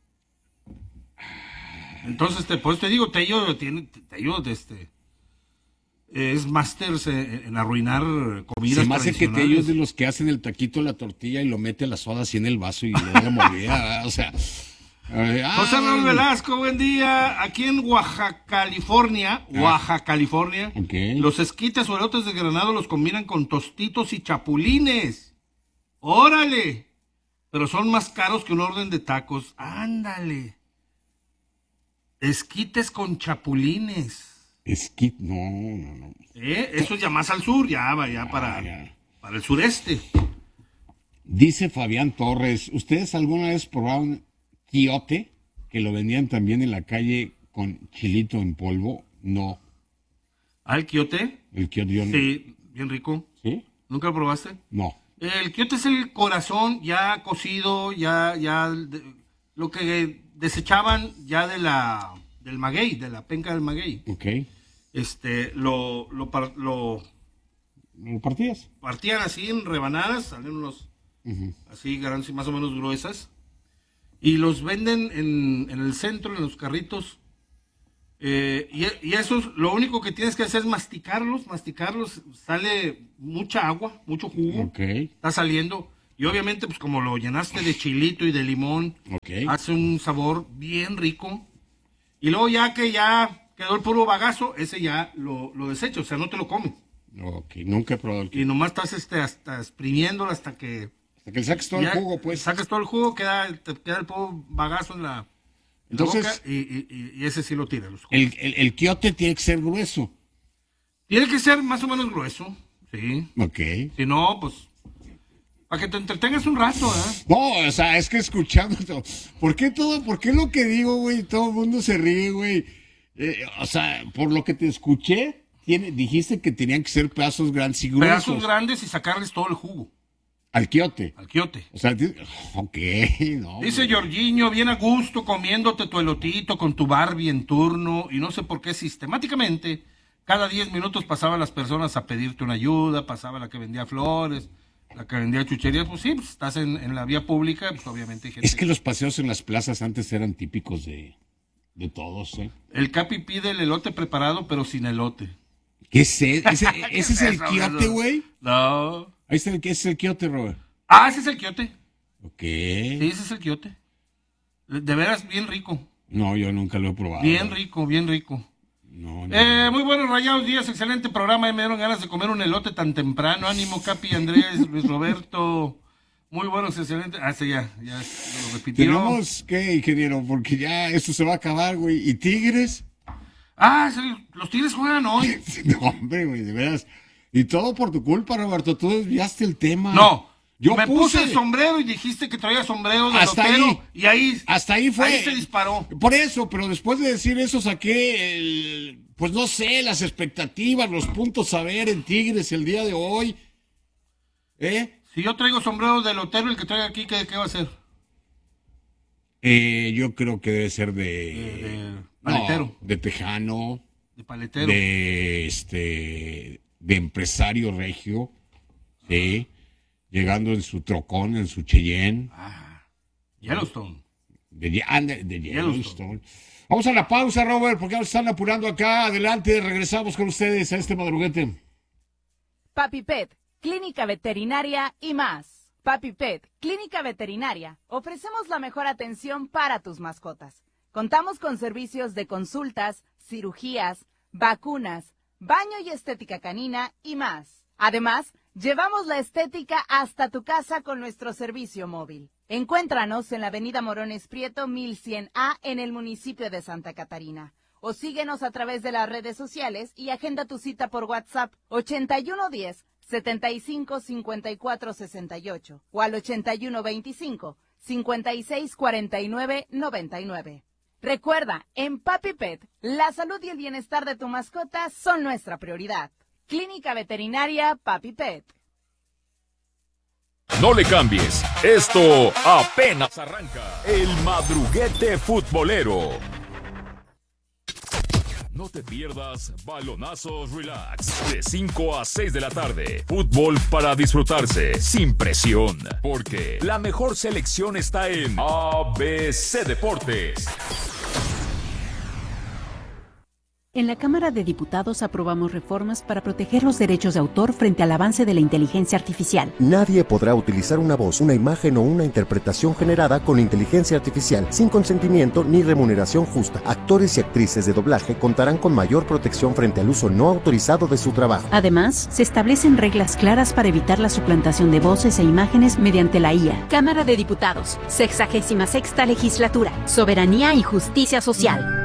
Entonces, te, pues te digo, Tello tiene, Tello este, es máster en, en arruinar comidas Se me hace que tradicionales. Tello es de los que hacen el taquito de la tortilla y lo mete la soda así en el vaso y le da la mordida, ¿verdad? O sea... eh, José ah, Raúl Velasco, buen día. Aquí en Oaxaca, California, Oaxaca, California, Ok. los esquites o elotes de Granado los combinan con tostitos y chapulines. ¡Órale! Pero son más caros que un orden de tacos. ¡Ándale! Esquites con chapulines. esqui- no, no, no. ¿Eh? Eso ya más al sur, ya va, ya para, Ah, ya. para el sureste. Dice Fabián Torres, ¿ustedes alguna vez probaron quiote? Que lo vendían también en la calle con chilito en polvo. No, ¿Ah, el quiote? el quiote yo no. Sí, bien rico. ¿Sí? ¿Nunca lo probaste? No. El quiote es el corazón ya cocido, ya, ya, de- lo que desechaban ya de la, del maguey, de la penca del maguey. Ok. Este, lo, lo, par- lo ¿Lo partías? partían así en rebanadas, salen unos, Ujú. así grandes y más o menos gruesas, y los venden en, en el centro, en los carritos, Eh, y, y eso, lo único que tienes que hacer es masticarlos, masticarlos, sale mucha agua, mucho jugo, Okay. está saliendo, y obviamente pues como lo llenaste de chilito y de limón, Okay. hace un sabor bien rico, y luego ya que ya quedó el puro bagazo, ese ya lo, lo desechas, o sea, no te lo comes, Ok, nunca he probado el y quiote. nomás estás este, hasta exprimiéndolo hasta que Hasta que le saques todo ya el jugo, pues. sacas todo el jugo, queda, te queda el puro bagazo en la, en la Entonces- boca, y, y- y ese sí lo tiras. Los El, el, el quiote tiene que ser grueso. Tiene que ser más o menos grueso, sí. Ok. Si no, pues, para que te entretengas un rato, ¿eh? No, o sea, es que escuchando todo. ¿Por qué todo? ¿Por qué lo que digo, güey? Todo el mundo se ríe, güey. Eh, o sea, por lo que te escuché, tiene, dijiste que tenían que ser pedazos grandes y gruesos. Pedazos grandes y sacarles todo el jugo Al quiote. al quiote. O sea, ti- ok, no. Dice güey. Jorginho, bien a gusto comiéndote tu elotito con tu Barbie en turno, y no sé por qué sistemáticamente cada diez minutos pasaban las personas a pedirte una ayuda, pasaba la que vendía flores, la que vendía chucherías, pues sí, pues estás en, en la vía pública, pues obviamente hay gente. Es que los paseos en las plazas antes eran típicos de, de todos, ¿eh? El Capi pide el elote preparado, pero sin elote. ¿Qué es ese? ¿Ese, ese es el eso, quiote, eso? güey? No. Ahí está el, ese es el quiote, Robert. Ah, ese es el quiote. Ok. Sí, ese es el quiote. De veras, bien rico. No, yo nunca lo he probado. Bien rico, bien rico. No, no. Eh, muy buenos rayados días, excelente programa. Me dieron ganas de comer un elote tan temprano. Ánimo, Capi, Andrés, Luis Roberto. Muy buenos, excelentes. Ah, sí, ya, ya lo repitieron. Tenemos que, ingeniero, porque ya esto se va a acabar, güey. ¿Y Tigres? Ah, sí, los Tigres juegan hoy. No, hombre, güey, de veras. Y todo por tu culpa, Roberto. Tú desviaste el tema. No, Yo me puse puse el sombrero y dijiste que traía sombrero de Hasta lotero. ahí. Y ahí, Hasta ahí fue. ahí se disparó. Por eso, pero después de decir eso saqué, el, pues no sé, las expectativas, los puntos a ver en Tigres el día de hoy. ¿Eh? Si yo traigo sombrero de lotero, el que traiga aquí, ¿qué, qué va a hacer? Eh, yo creo que debe ser de... De- de no, paletero. de tejano, De paletero. de este, de empresario regio, sí, llegando en su trocón, en su Cheyenne, Yellowstone. de, Ye- ah, de, de Yellowstone. Yellowstone. Vamos a la pausa, Robert, porque ahora están apurando acá. Adelante, regresamos con ustedes a este madruguete. Papi Pet, Clínica Veterinaria y más. Papi Pet, Clínica Veterinaria. Ofrecemos la mejor atención para tus mascotas. Contamos con servicios de consultas, cirugías, vacunas, baño y estética canina y más. Además, llevamos la estética hasta tu casa con nuestro servicio móvil. Encuéntranos en la avenida Morones Prieto mil cien A en el municipio de Santa Catarina. O síguenos a través de las redes sociales y agenda tu cita por WhatsApp ochenta y uno diez, setenta y cinco, cincuenta y cuatro sesenta y ocho o al ochenta y uno veinticinco, cincuenta y seis cuarenta y nueve noventa y nueve. Recuerda, en Papi Pet, la salud y el bienestar de tu mascota son nuestra prioridad. Clínica Veterinaria Papi Pet. No le cambies, esto apenas arranca. El madruguete futbolero. No te pierdas Balonazos Relax de cinco a seis de la tarde. Fútbol para disfrutarse sin presión, porque la mejor selección está en A B C Deportes. En la Cámara de Diputados aprobamos reformas para proteger los derechos de autor frente al avance de la inteligencia artificial. Nadie podrá utilizar una voz, una imagen o una interpretación generada con inteligencia artificial sin consentimiento ni remuneración justa. Actores y actrices de doblaje contarán con mayor protección frente al uso no autorizado de su trabajo. Además, se establecen reglas claras para evitar la suplantación de voces e imágenes mediante la I A. Cámara de Diputados, sexagésima sexta legislatura, soberanía y justicia social.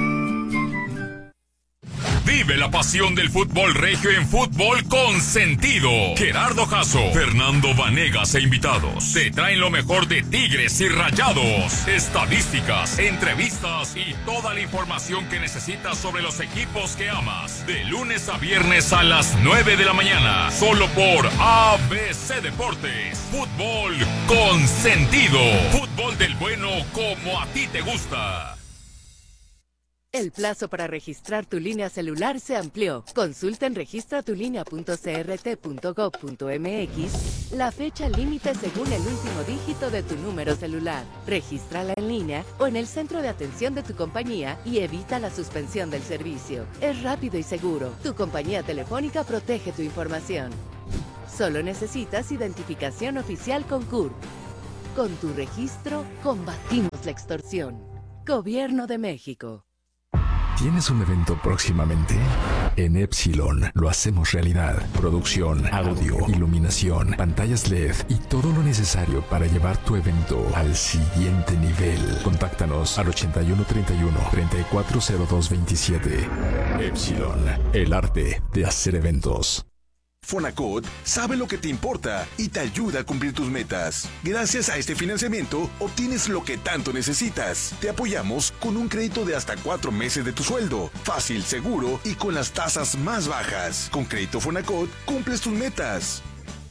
Vive la pasión del fútbol regio en Fútbol con Sentido. Gerardo Jasso, Fernando Vanegas e invitados te traen lo mejor de Tigres y Rayados. Estadísticas, entrevistas y toda la información que necesitas sobre los equipos que amas. De lunes a viernes a las nueve de la mañana. Solo por A B C Deportes. Fútbol con Sentido. Fútbol del bueno como a ti te gusta. El plazo para registrar tu línea celular se amplió. Consulta en registra tu línea punto c r t punto gov punto m x la fecha límite según el último dígito de tu número celular. Regístrala en línea o en el centro de atención de tu compañía y evita la suspensión del servicio. Es rápido y seguro. Tu compañía telefónica protege tu información. Solo necesitas identificación oficial con C U R. Con tu registro, combatimos la extorsión. Gobierno de México. ¿Tienes un evento próximamente? En Epsilon lo hacemos realidad. Producción, audio, iluminación, pantallas L E D y todo lo necesario para llevar tu evento al siguiente nivel. Contáctanos al ochenta y uno treinta y uno, treinta y cuatro cero dos veintisiete. Epsilon, el arte de hacer eventos. Fonacot sabe lo que te importa y te ayuda a cumplir tus metas. Gracias a este financiamiento, obtienes lo que tanto necesitas. Te apoyamos con un crédito de hasta cuatro meses de tu sueldo. Fácil, seguro y con las tasas más bajas. Con Crédito Fonacot, cumples tus metas.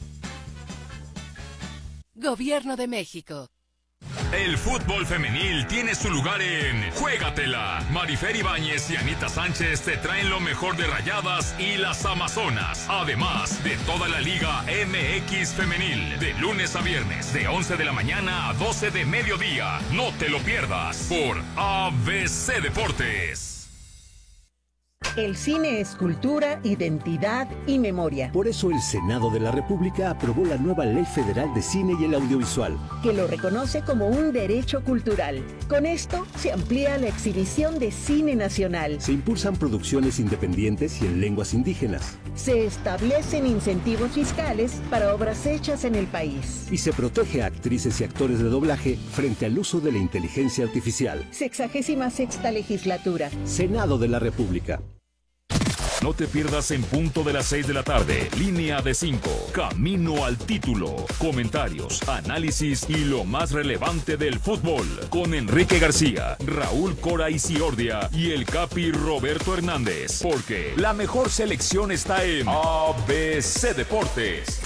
Gobierno de México. El fútbol femenil tiene su lugar en Juégatela. Marifer Ibáñez y Anita Sánchez te traen lo mejor de Rayadas y las Amazonas. Además de toda la Liga M X Femenil. De lunes a viernes, de once de la mañana a doce de mediodía. No te lo pierdas por A B C Deportes. El cine es cultura, identidad y memoria. Por eso el Senado de la República aprobó la nueva Ley Federal de Cine y el Audiovisual, que lo reconoce como un derecho cultural. Con esto se amplía la exhibición de cine nacional. Se impulsan producciones independientes y en lenguas indígenas. Se establecen incentivos fiscales para obras hechas en el país. Y se protege a actrices y actores de doblaje frente al uso de la inteligencia artificial. Sexagésima sexta legislatura. Senado de la República. No te pierdas en punto de las seis de la tarde, Línea de cinco, Camino al Título, comentarios, análisis y lo más relevante del fútbol, con Enrique García, Raúl Cora Isiordia y el Capi Roberto Hernández, porque la mejor selección está en A B C Deportes.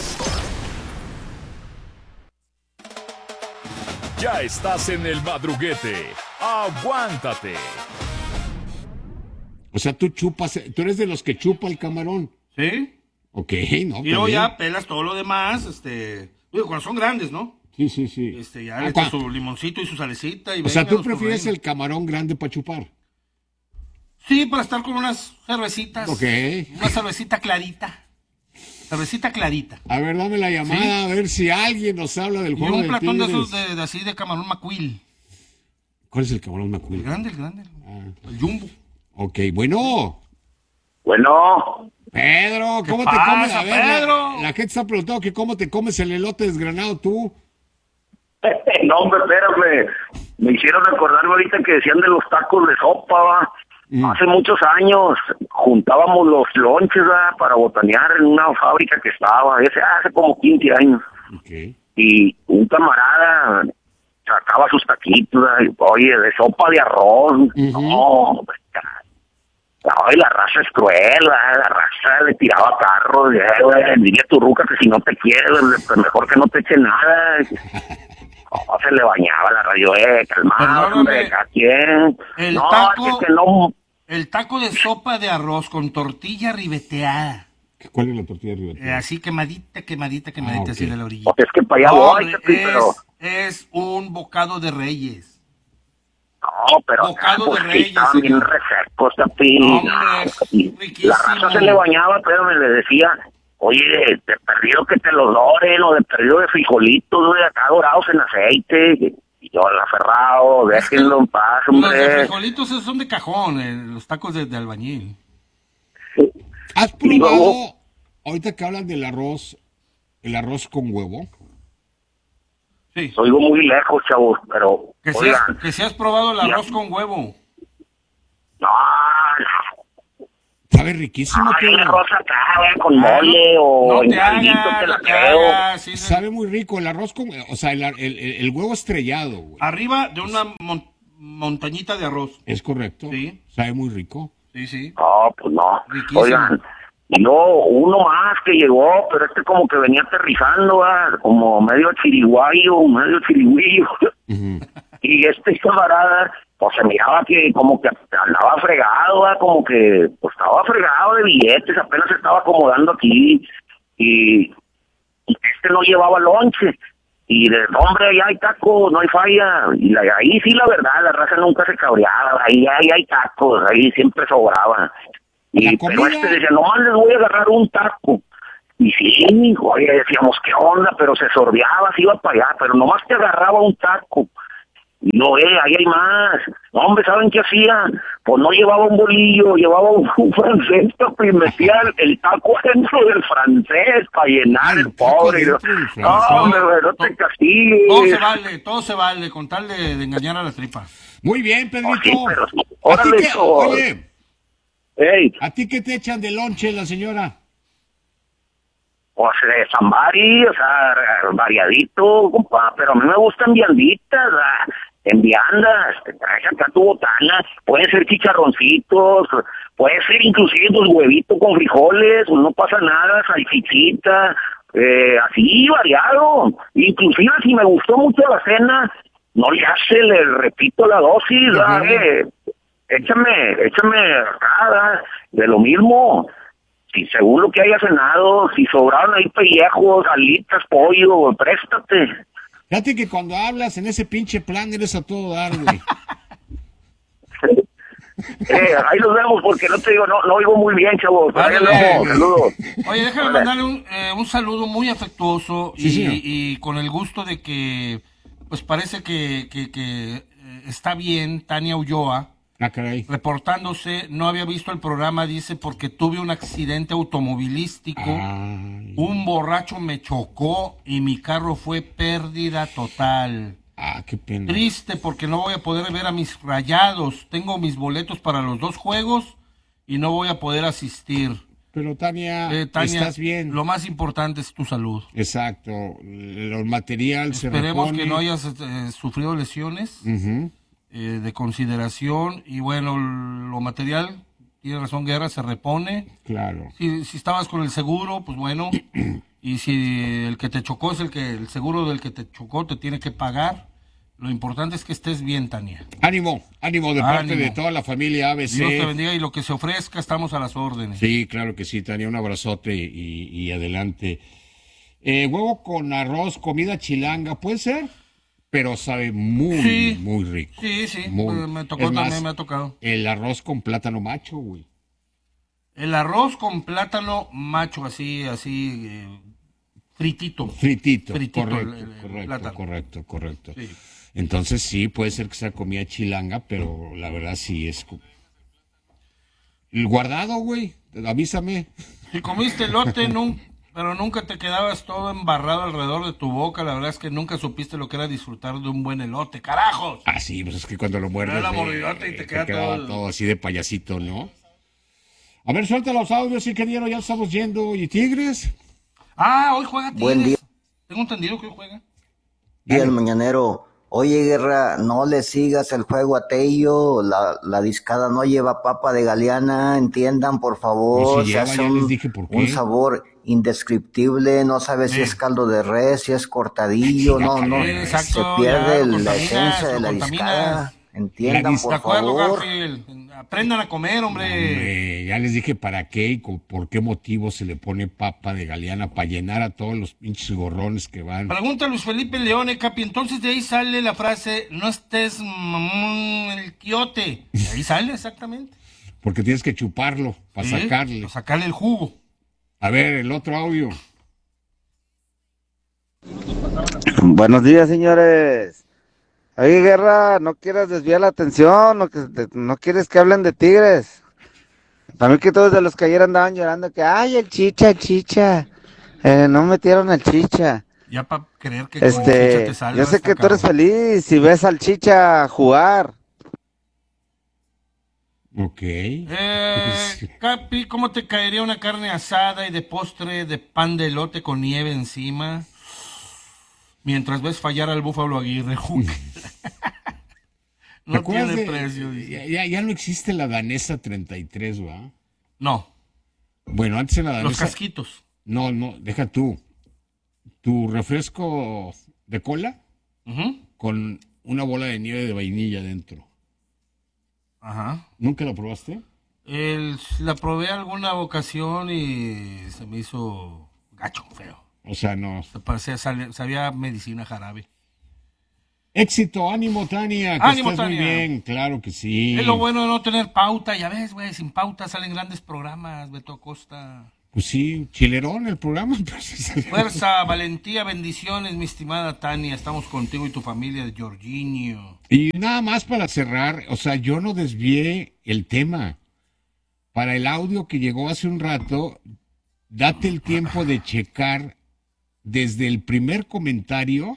Ya estás en el madruguete, aguántate. O sea, tú chupas, tú eres de los que chupa el camarón. ¿Sí? Ok, ¿no? Y luego ya pelas todo lo demás, este... Digo, cuando son grandes, ¿no? Sí, sí, sí. Este, ya le echas su limoncito y su salecita y O sea, venga, ¿tú los prefieres correos. el camarón grande para chupar? Sí, para estar con unas cervecitas. Ok. Una cervecita clarita. Cervecita clarita. A ver, dame la llamada, ¿Sí? a ver si alguien nos habla del Y juego un de platón de Tigres. esos de, de así de camarón macuil. ¿Cuál es el camarón macuil? El grande, el grande. Ah. El jumbo. Ok, bueno. Bueno. Pedro, ¿cómo ¿Qué te pasa, comes? A ver, Pedro? La, la gente está preguntando que cómo te comes el elote desgranado tú. No, hombre, espérame. Me hicieron recordarme ahorita que decían de los tacos de sopa, ¿va? Mm. Hace muchos años juntábamos los lonches, ¿va? Para botanear en una fábrica que estaba, ese hace como quince años. Okay. Y un camarada sacaba sus taquitos, ¿va? Y, oye, de sopa de arroz. Uh-huh. No, hombre, ay, la raza es cruel, ¿va? La raza le tiraba carros, eh, güey, diría tu ruca que si no te quiere, pues mejor que no te eche nada. Oh, se le bañaba la radio, eh, calmado, hombre, ¿a quién? El no, taco, es que no. el taco de sopa de arroz con tortilla ribeteada. ¿Cuál es la tortilla de Eh, así quemadita, quemadita, quemadita, Ah, así ok. de la orillita. Es que para allá voy, Hombre, Chapi, pero... es, es un bocado de reyes. No, pero Bocado pues, de sí, reyes, estaban bien señor. resecos, Chapi. Hombre, Y riquísimo. la raza se le bañaba, pero me le decía, oye, de perdido que te los doren, o de perdido de frijolitos, güey, acá dorados en aceite. Y yo, el aferrado, déjenlo en paz, Los de hombre. frijolitos esos son de cajón, eh, los tacos de, de albañil. ¿Has Y probado, luego- ahorita que hablan del arroz, el arroz con huevo? Sí. Oigo muy lejos, chavos, pero, Que si, has, oigan, que si has probado el Ya. arroz con huevo. no, no. Sabe riquísimo, Ay, Pedro. arroz acá, güey, con mole o No en te caldito, hagas, te la no te creo. hagas. sí, sí. Sabe muy rico el arroz con, o sea, el, el, el- el huevo estrellado, güey. Arriba de una mon- montañita de arroz. Es correcto. Sí. Sabe muy rico. Sí, sí. No, pues no. Riquísimo. Oigan, y luego uno más que llegó, pero este como que venía aterrizando, ¿va? Como medio chiriguayo, medio chirigüillo. Ujú. Y este camarada pues se miraba que como que andaba fregado, ¿verdad? Como que pues estaba fregado de billetes, apenas se estaba acomodando aquí y, y este no llevaba lonche. Y de hombre, ahí hay tacos, no hay falla. Y la, ahí sí, la verdad, la raza nunca se cabreaba. Ahí, ahí hay tacos, ahí siempre sobraba. Y pero este decía, nomás les voy a agarrar un taco. Y sí, oye, decíamos, ¿qué onda? Pero se sordeaba, se iba para allá, pero nomás te agarraba un taco. Y no, eh, ahí hay más. No, hombre, ¿saben qué hacía? Pues no llevaba un bolillo, llevaba un, un francés y metía el, el taco dentro del francés para llenar el pobre. No, hombre, no te castigues. Todo se vale, todo se vale, con tal de, de engañar a la tripa. Muy bien, Pedrito. Oh, sí, pero, ¿A ti qué, oye, hey. ¿a ti qué te echan de lonche la señora? Pues de Zambari, o sea, variadito, compa, pero a mí me gustan vianditas, ¿verdad? En viandas, te traes acá tu botana, pueden ser chicharroncitos, puede ser inclusive pues huevito con frijoles, no pasa nada, salchichita, eh, así variado, inclusive si me gustó mucho la cena, no le hace, le repito la dosis, ¿verdad? Eh, échame, échame acá, de lo mismo. Si según lo que haya cenado, si sobraron ahí pellejos, alitas, pollo, préstate. Fíjate que cuando hablas en ese pinche plan eres a todo dar, güey. eh, ahí nos vemos porque no te digo, no, no oigo muy bien, chavos. Vale, no, saludos. Oye, déjame mandarle un, eh, un saludo muy afectuoso y, sí, y con el gusto de que, pues parece que, que, que eh, está bien Tania Ulloa. Ah, caray. Reportándose, no había visto el programa, dice, porque tuve un accidente automovilístico, Ay. un borracho me chocó y mi carro fue pérdida total. Ah, qué pena. Triste porque no voy a poder ver a mis Rayados, tengo mis boletos para los dos juegos y no voy a poder asistir. Pero Tania, Eh, Tania, estás bien. Lo más importante es tu salud. Exacto, el material se Esperemos repone. que no hayas eh, sufrido lesiones. Uh-huh. Eh, de consideración y bueno, lo material, tiene razón Guerra, se repone. Claro. Si, si estabas con el seguro, pues bueno, y si el que te chocó es el que el seguro del que te chocó te tiene que pagar, lo importante es que estés bien, Tania. Ánimo, ánimo de parte Ánimo. de toda la familia A B C. Dios te bendiga y lo que se ofrezca, estamos a las órdenes. Sí, claro que sí, Tania, un abrazote y, y adelante. Eh, huevo con arroz, comida chilanga, ¿puede ser? Pero sabe muy, Sí. muy rico. Sí, sí, Muy- pues, me tocó es más, también, me ha tocado. El arroz con plátano macho, güey. El arroz con plátano macho, así, así, eh, fritito. Fritito, Fritito, correcto, el- el correcto, plátano. correcto, correcto. Sí. Entonces sí, puede ser que sea comida chilanga, pero la verdad sí es... co- El guardado, güey, avísame. Si comiste elote, nun- pero nunca te quedabas todo embarrado alrededor de tu boca, la verdad es que nunca supiste lo que era disfrutar de un buen elote, ¡carajos! Ah, sí, pues es que cuando lo muerdes... da la eh, mordidota y te eh, queda quedaba todo el- todo así de payasito, ¿no? A ver, suelta los audios, ingeniero, ya estamos yendo. ¿Y Tigres? Ah, hoy juega Tigres. Buen día. Tengo entendido que hoy juega. Y el mañanero, oye Guerra, no le sigas el juego a Tello, la, la discada no lleva papa de Galeana, entiendan por favor, Pues si se lleva, hace ya un, les dije por qué. un sabor indescriptible, no sabes si es caldo de res, si es cortadillo, Sí, no, no, sí, exacto, se pierde ya, lo la contaminas, esencia de lo la contaminas. discada, entiendan De por acuerdo, favor. Garfield. Aprendan a comer, hombre. Hombre, ya les dije para qué y con- por qué motivo se le pone papa de Galeana, para llenar a todos los pinches gorrones que van. Pregunta Luis Felipe Leone, Capi, entonces de ahí sale la frase, no estés mamón el quiote. De ahí sale exactamente. Porque tienes que chuparlo para Sí, sacarle. para sacarle el jugo. A ver, el otro audio. Buenos días, señores. Oye, Guerra, no quieras desviar la atención, no, que, te- no quieres que hablen de Tigres. También que todos de los que ayer andaban llorando que, ay, el Chicha, el Chicha. Eh, no metieron al Chicha. Ya para creer que con Chicha Este, te salvas, yo sé que está tú eres cabrón. feliz si ves al Chicha jugar. Ok. Eh, Capi, ¿cómo te caería una carne asada y de postre de pan de elote con nieve encima? Mientras ves fallar al Búfalo Aguirre. ¿Te No acuerdas tiene de- precio. dice. Ya, ya, ya no existe la danesa treinta y tres, ¿va? No, Bueno, antes en la danesa... los casquitos. No, no, deja tú. Tu refresco de cola Ujú. con una bola de nieve de vainilla dentro. Ajá. ¿Nunca la probaste? El, la probé alguna ocasión y se me hizo gacho, feo. O sea, no. Se parecía, sale- sabía medicina jarabe. Éxito, ánimo, Tania, que Ánimo, estés muy Tania. bien, claro que sí. Es lo bueno de no tener pauta, ya ves, güey, sin pauta salen grandes programas, Beto Acosta. Pues sí, chilerón el programa. Fuerza, valentía, bendiciones, mi estimada Tania, estamos contigo y tu familia de Jorginho. Y nada más para cerrar, o sea, yo no desvié el tema. Para el audio que llegó hace un rato, date el tiempo de checar desde el primer comentario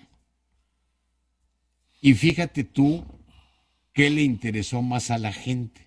y fíjate tú qué le interesó más a la gente.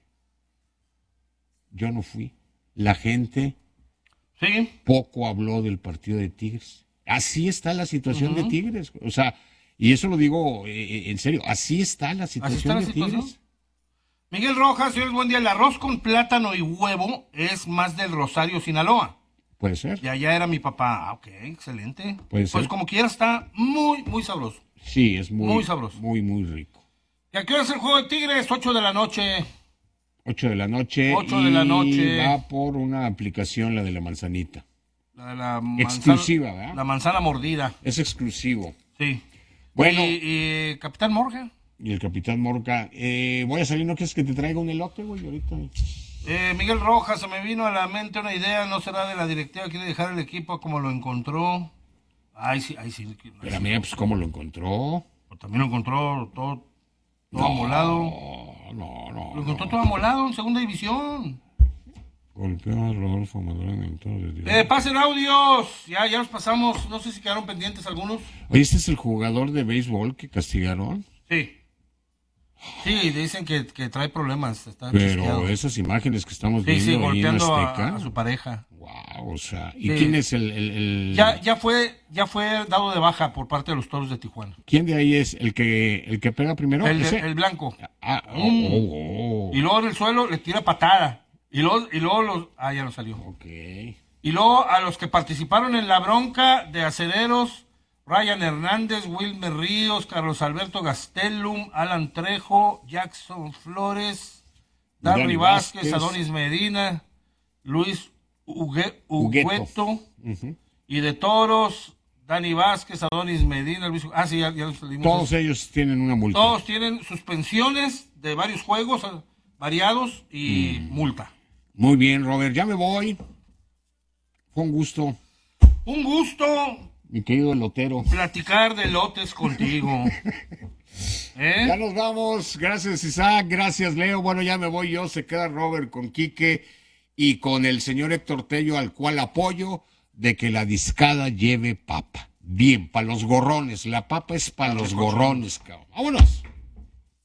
Yo no fui. La gente ¿Sí? poco habló del partido de Tigres. Así está la situación Ujú. de Tigres. O sea, y eso lo digo eh, en serio, así está la Así situación está la de situación. Tigres. Miguel Rojas, señores, buen día. El arroz con plátano y huevo es más del Rosario, Sinaloa. Puede ser. Y allá era mi papá. Ah, ok, excelente. Puede Pues ser. como quiera está muy, muy sabroso. Sí, es muy, Muy sabroso. Muy, muy rico. ¿Y a qué hora es el juego de Tigres? ocho de la noche. ocho de la noche. Ocho de la y noche. va por una aplicación, la de la manzanita. La, la manzana- Exclusiva, ¿verdad? La manzana mordida. Es exclusivo. Sí. Bueno. ¿Y, y Capitán Morgan? Y el Capitán Morca. Eh, voy a salir, ¿no quieres que te traiga un elote, güey? Ahorita. Eh, Miguel Rojas, se me vino a la mente una idea. ¿No será de la directiva? ¿Quiere dejar el equipo como lo encontró? Ay, sí, ay, sí. Pero mira, pues, ¿cómo lo encontró? También lo encontró todo, todo No, amolado. No, no. Lo encontró todo amolado en segunda división. Golpeó a Rodolfo Madurán en todo el día. Eh, pasen audios. Ya, ya los pasamos. No sé si quedaron pendientes algunos. Oye, ¿este es el jugador de béisbol que castigaron? Sí. Sí, dicen que, que trae problemas. Está Pero chisqueado. esas imágenes que estamos Sí, viendo sí, ahí en golpeando Azteca. a, a su pareja. Wow, o sea, ¿y Sí. quién es el, el- el- Ya, ya fue, ya fue dado de baja por parte de los Toros de Tijuana. quién de ahí es el que el que pega primero? El, de- ¿Ese? el blanco. Ah, oh, Mm. oh, oh. Y luego en el suelo le tira patada. Y luego, y luego los... Ah, ya no salió. Ok. Y luego a los que participaron en la bronca de Acederos, Ryan Hernández, Wilmer Ríos, Carlos Alberto Gastelum, Alan Trejo, Jackson Flores, Darry Dani Vázquez, Vázquez. Adonis Medina, Luis Hugue- Hugueto. Hugueto, Ujú. y de Toros, Dani Vázquez, Adonis Medina, Luis... Ah, sí, ya, ya los salimos. Todos ellos tienen una multa. Todos tienen suspensiones de varios juegos eh, variados y Mm. multa. Muy bien, Robert, ya me voy. Fue un gusto, Un gusto mi querido elotero. platicar de lotes contigo. ¿Eh? Ya nos vamos. Gracias, Isaac. Gracias, Leo. Bueno, ya me voy yo. Se queda Robert con Quique y con el señor Héctor Tello, al cual apoyo de que la discada lleve papa. Bien, para los gorrones. La papa es para los gorrones, cabrón. Vámonos.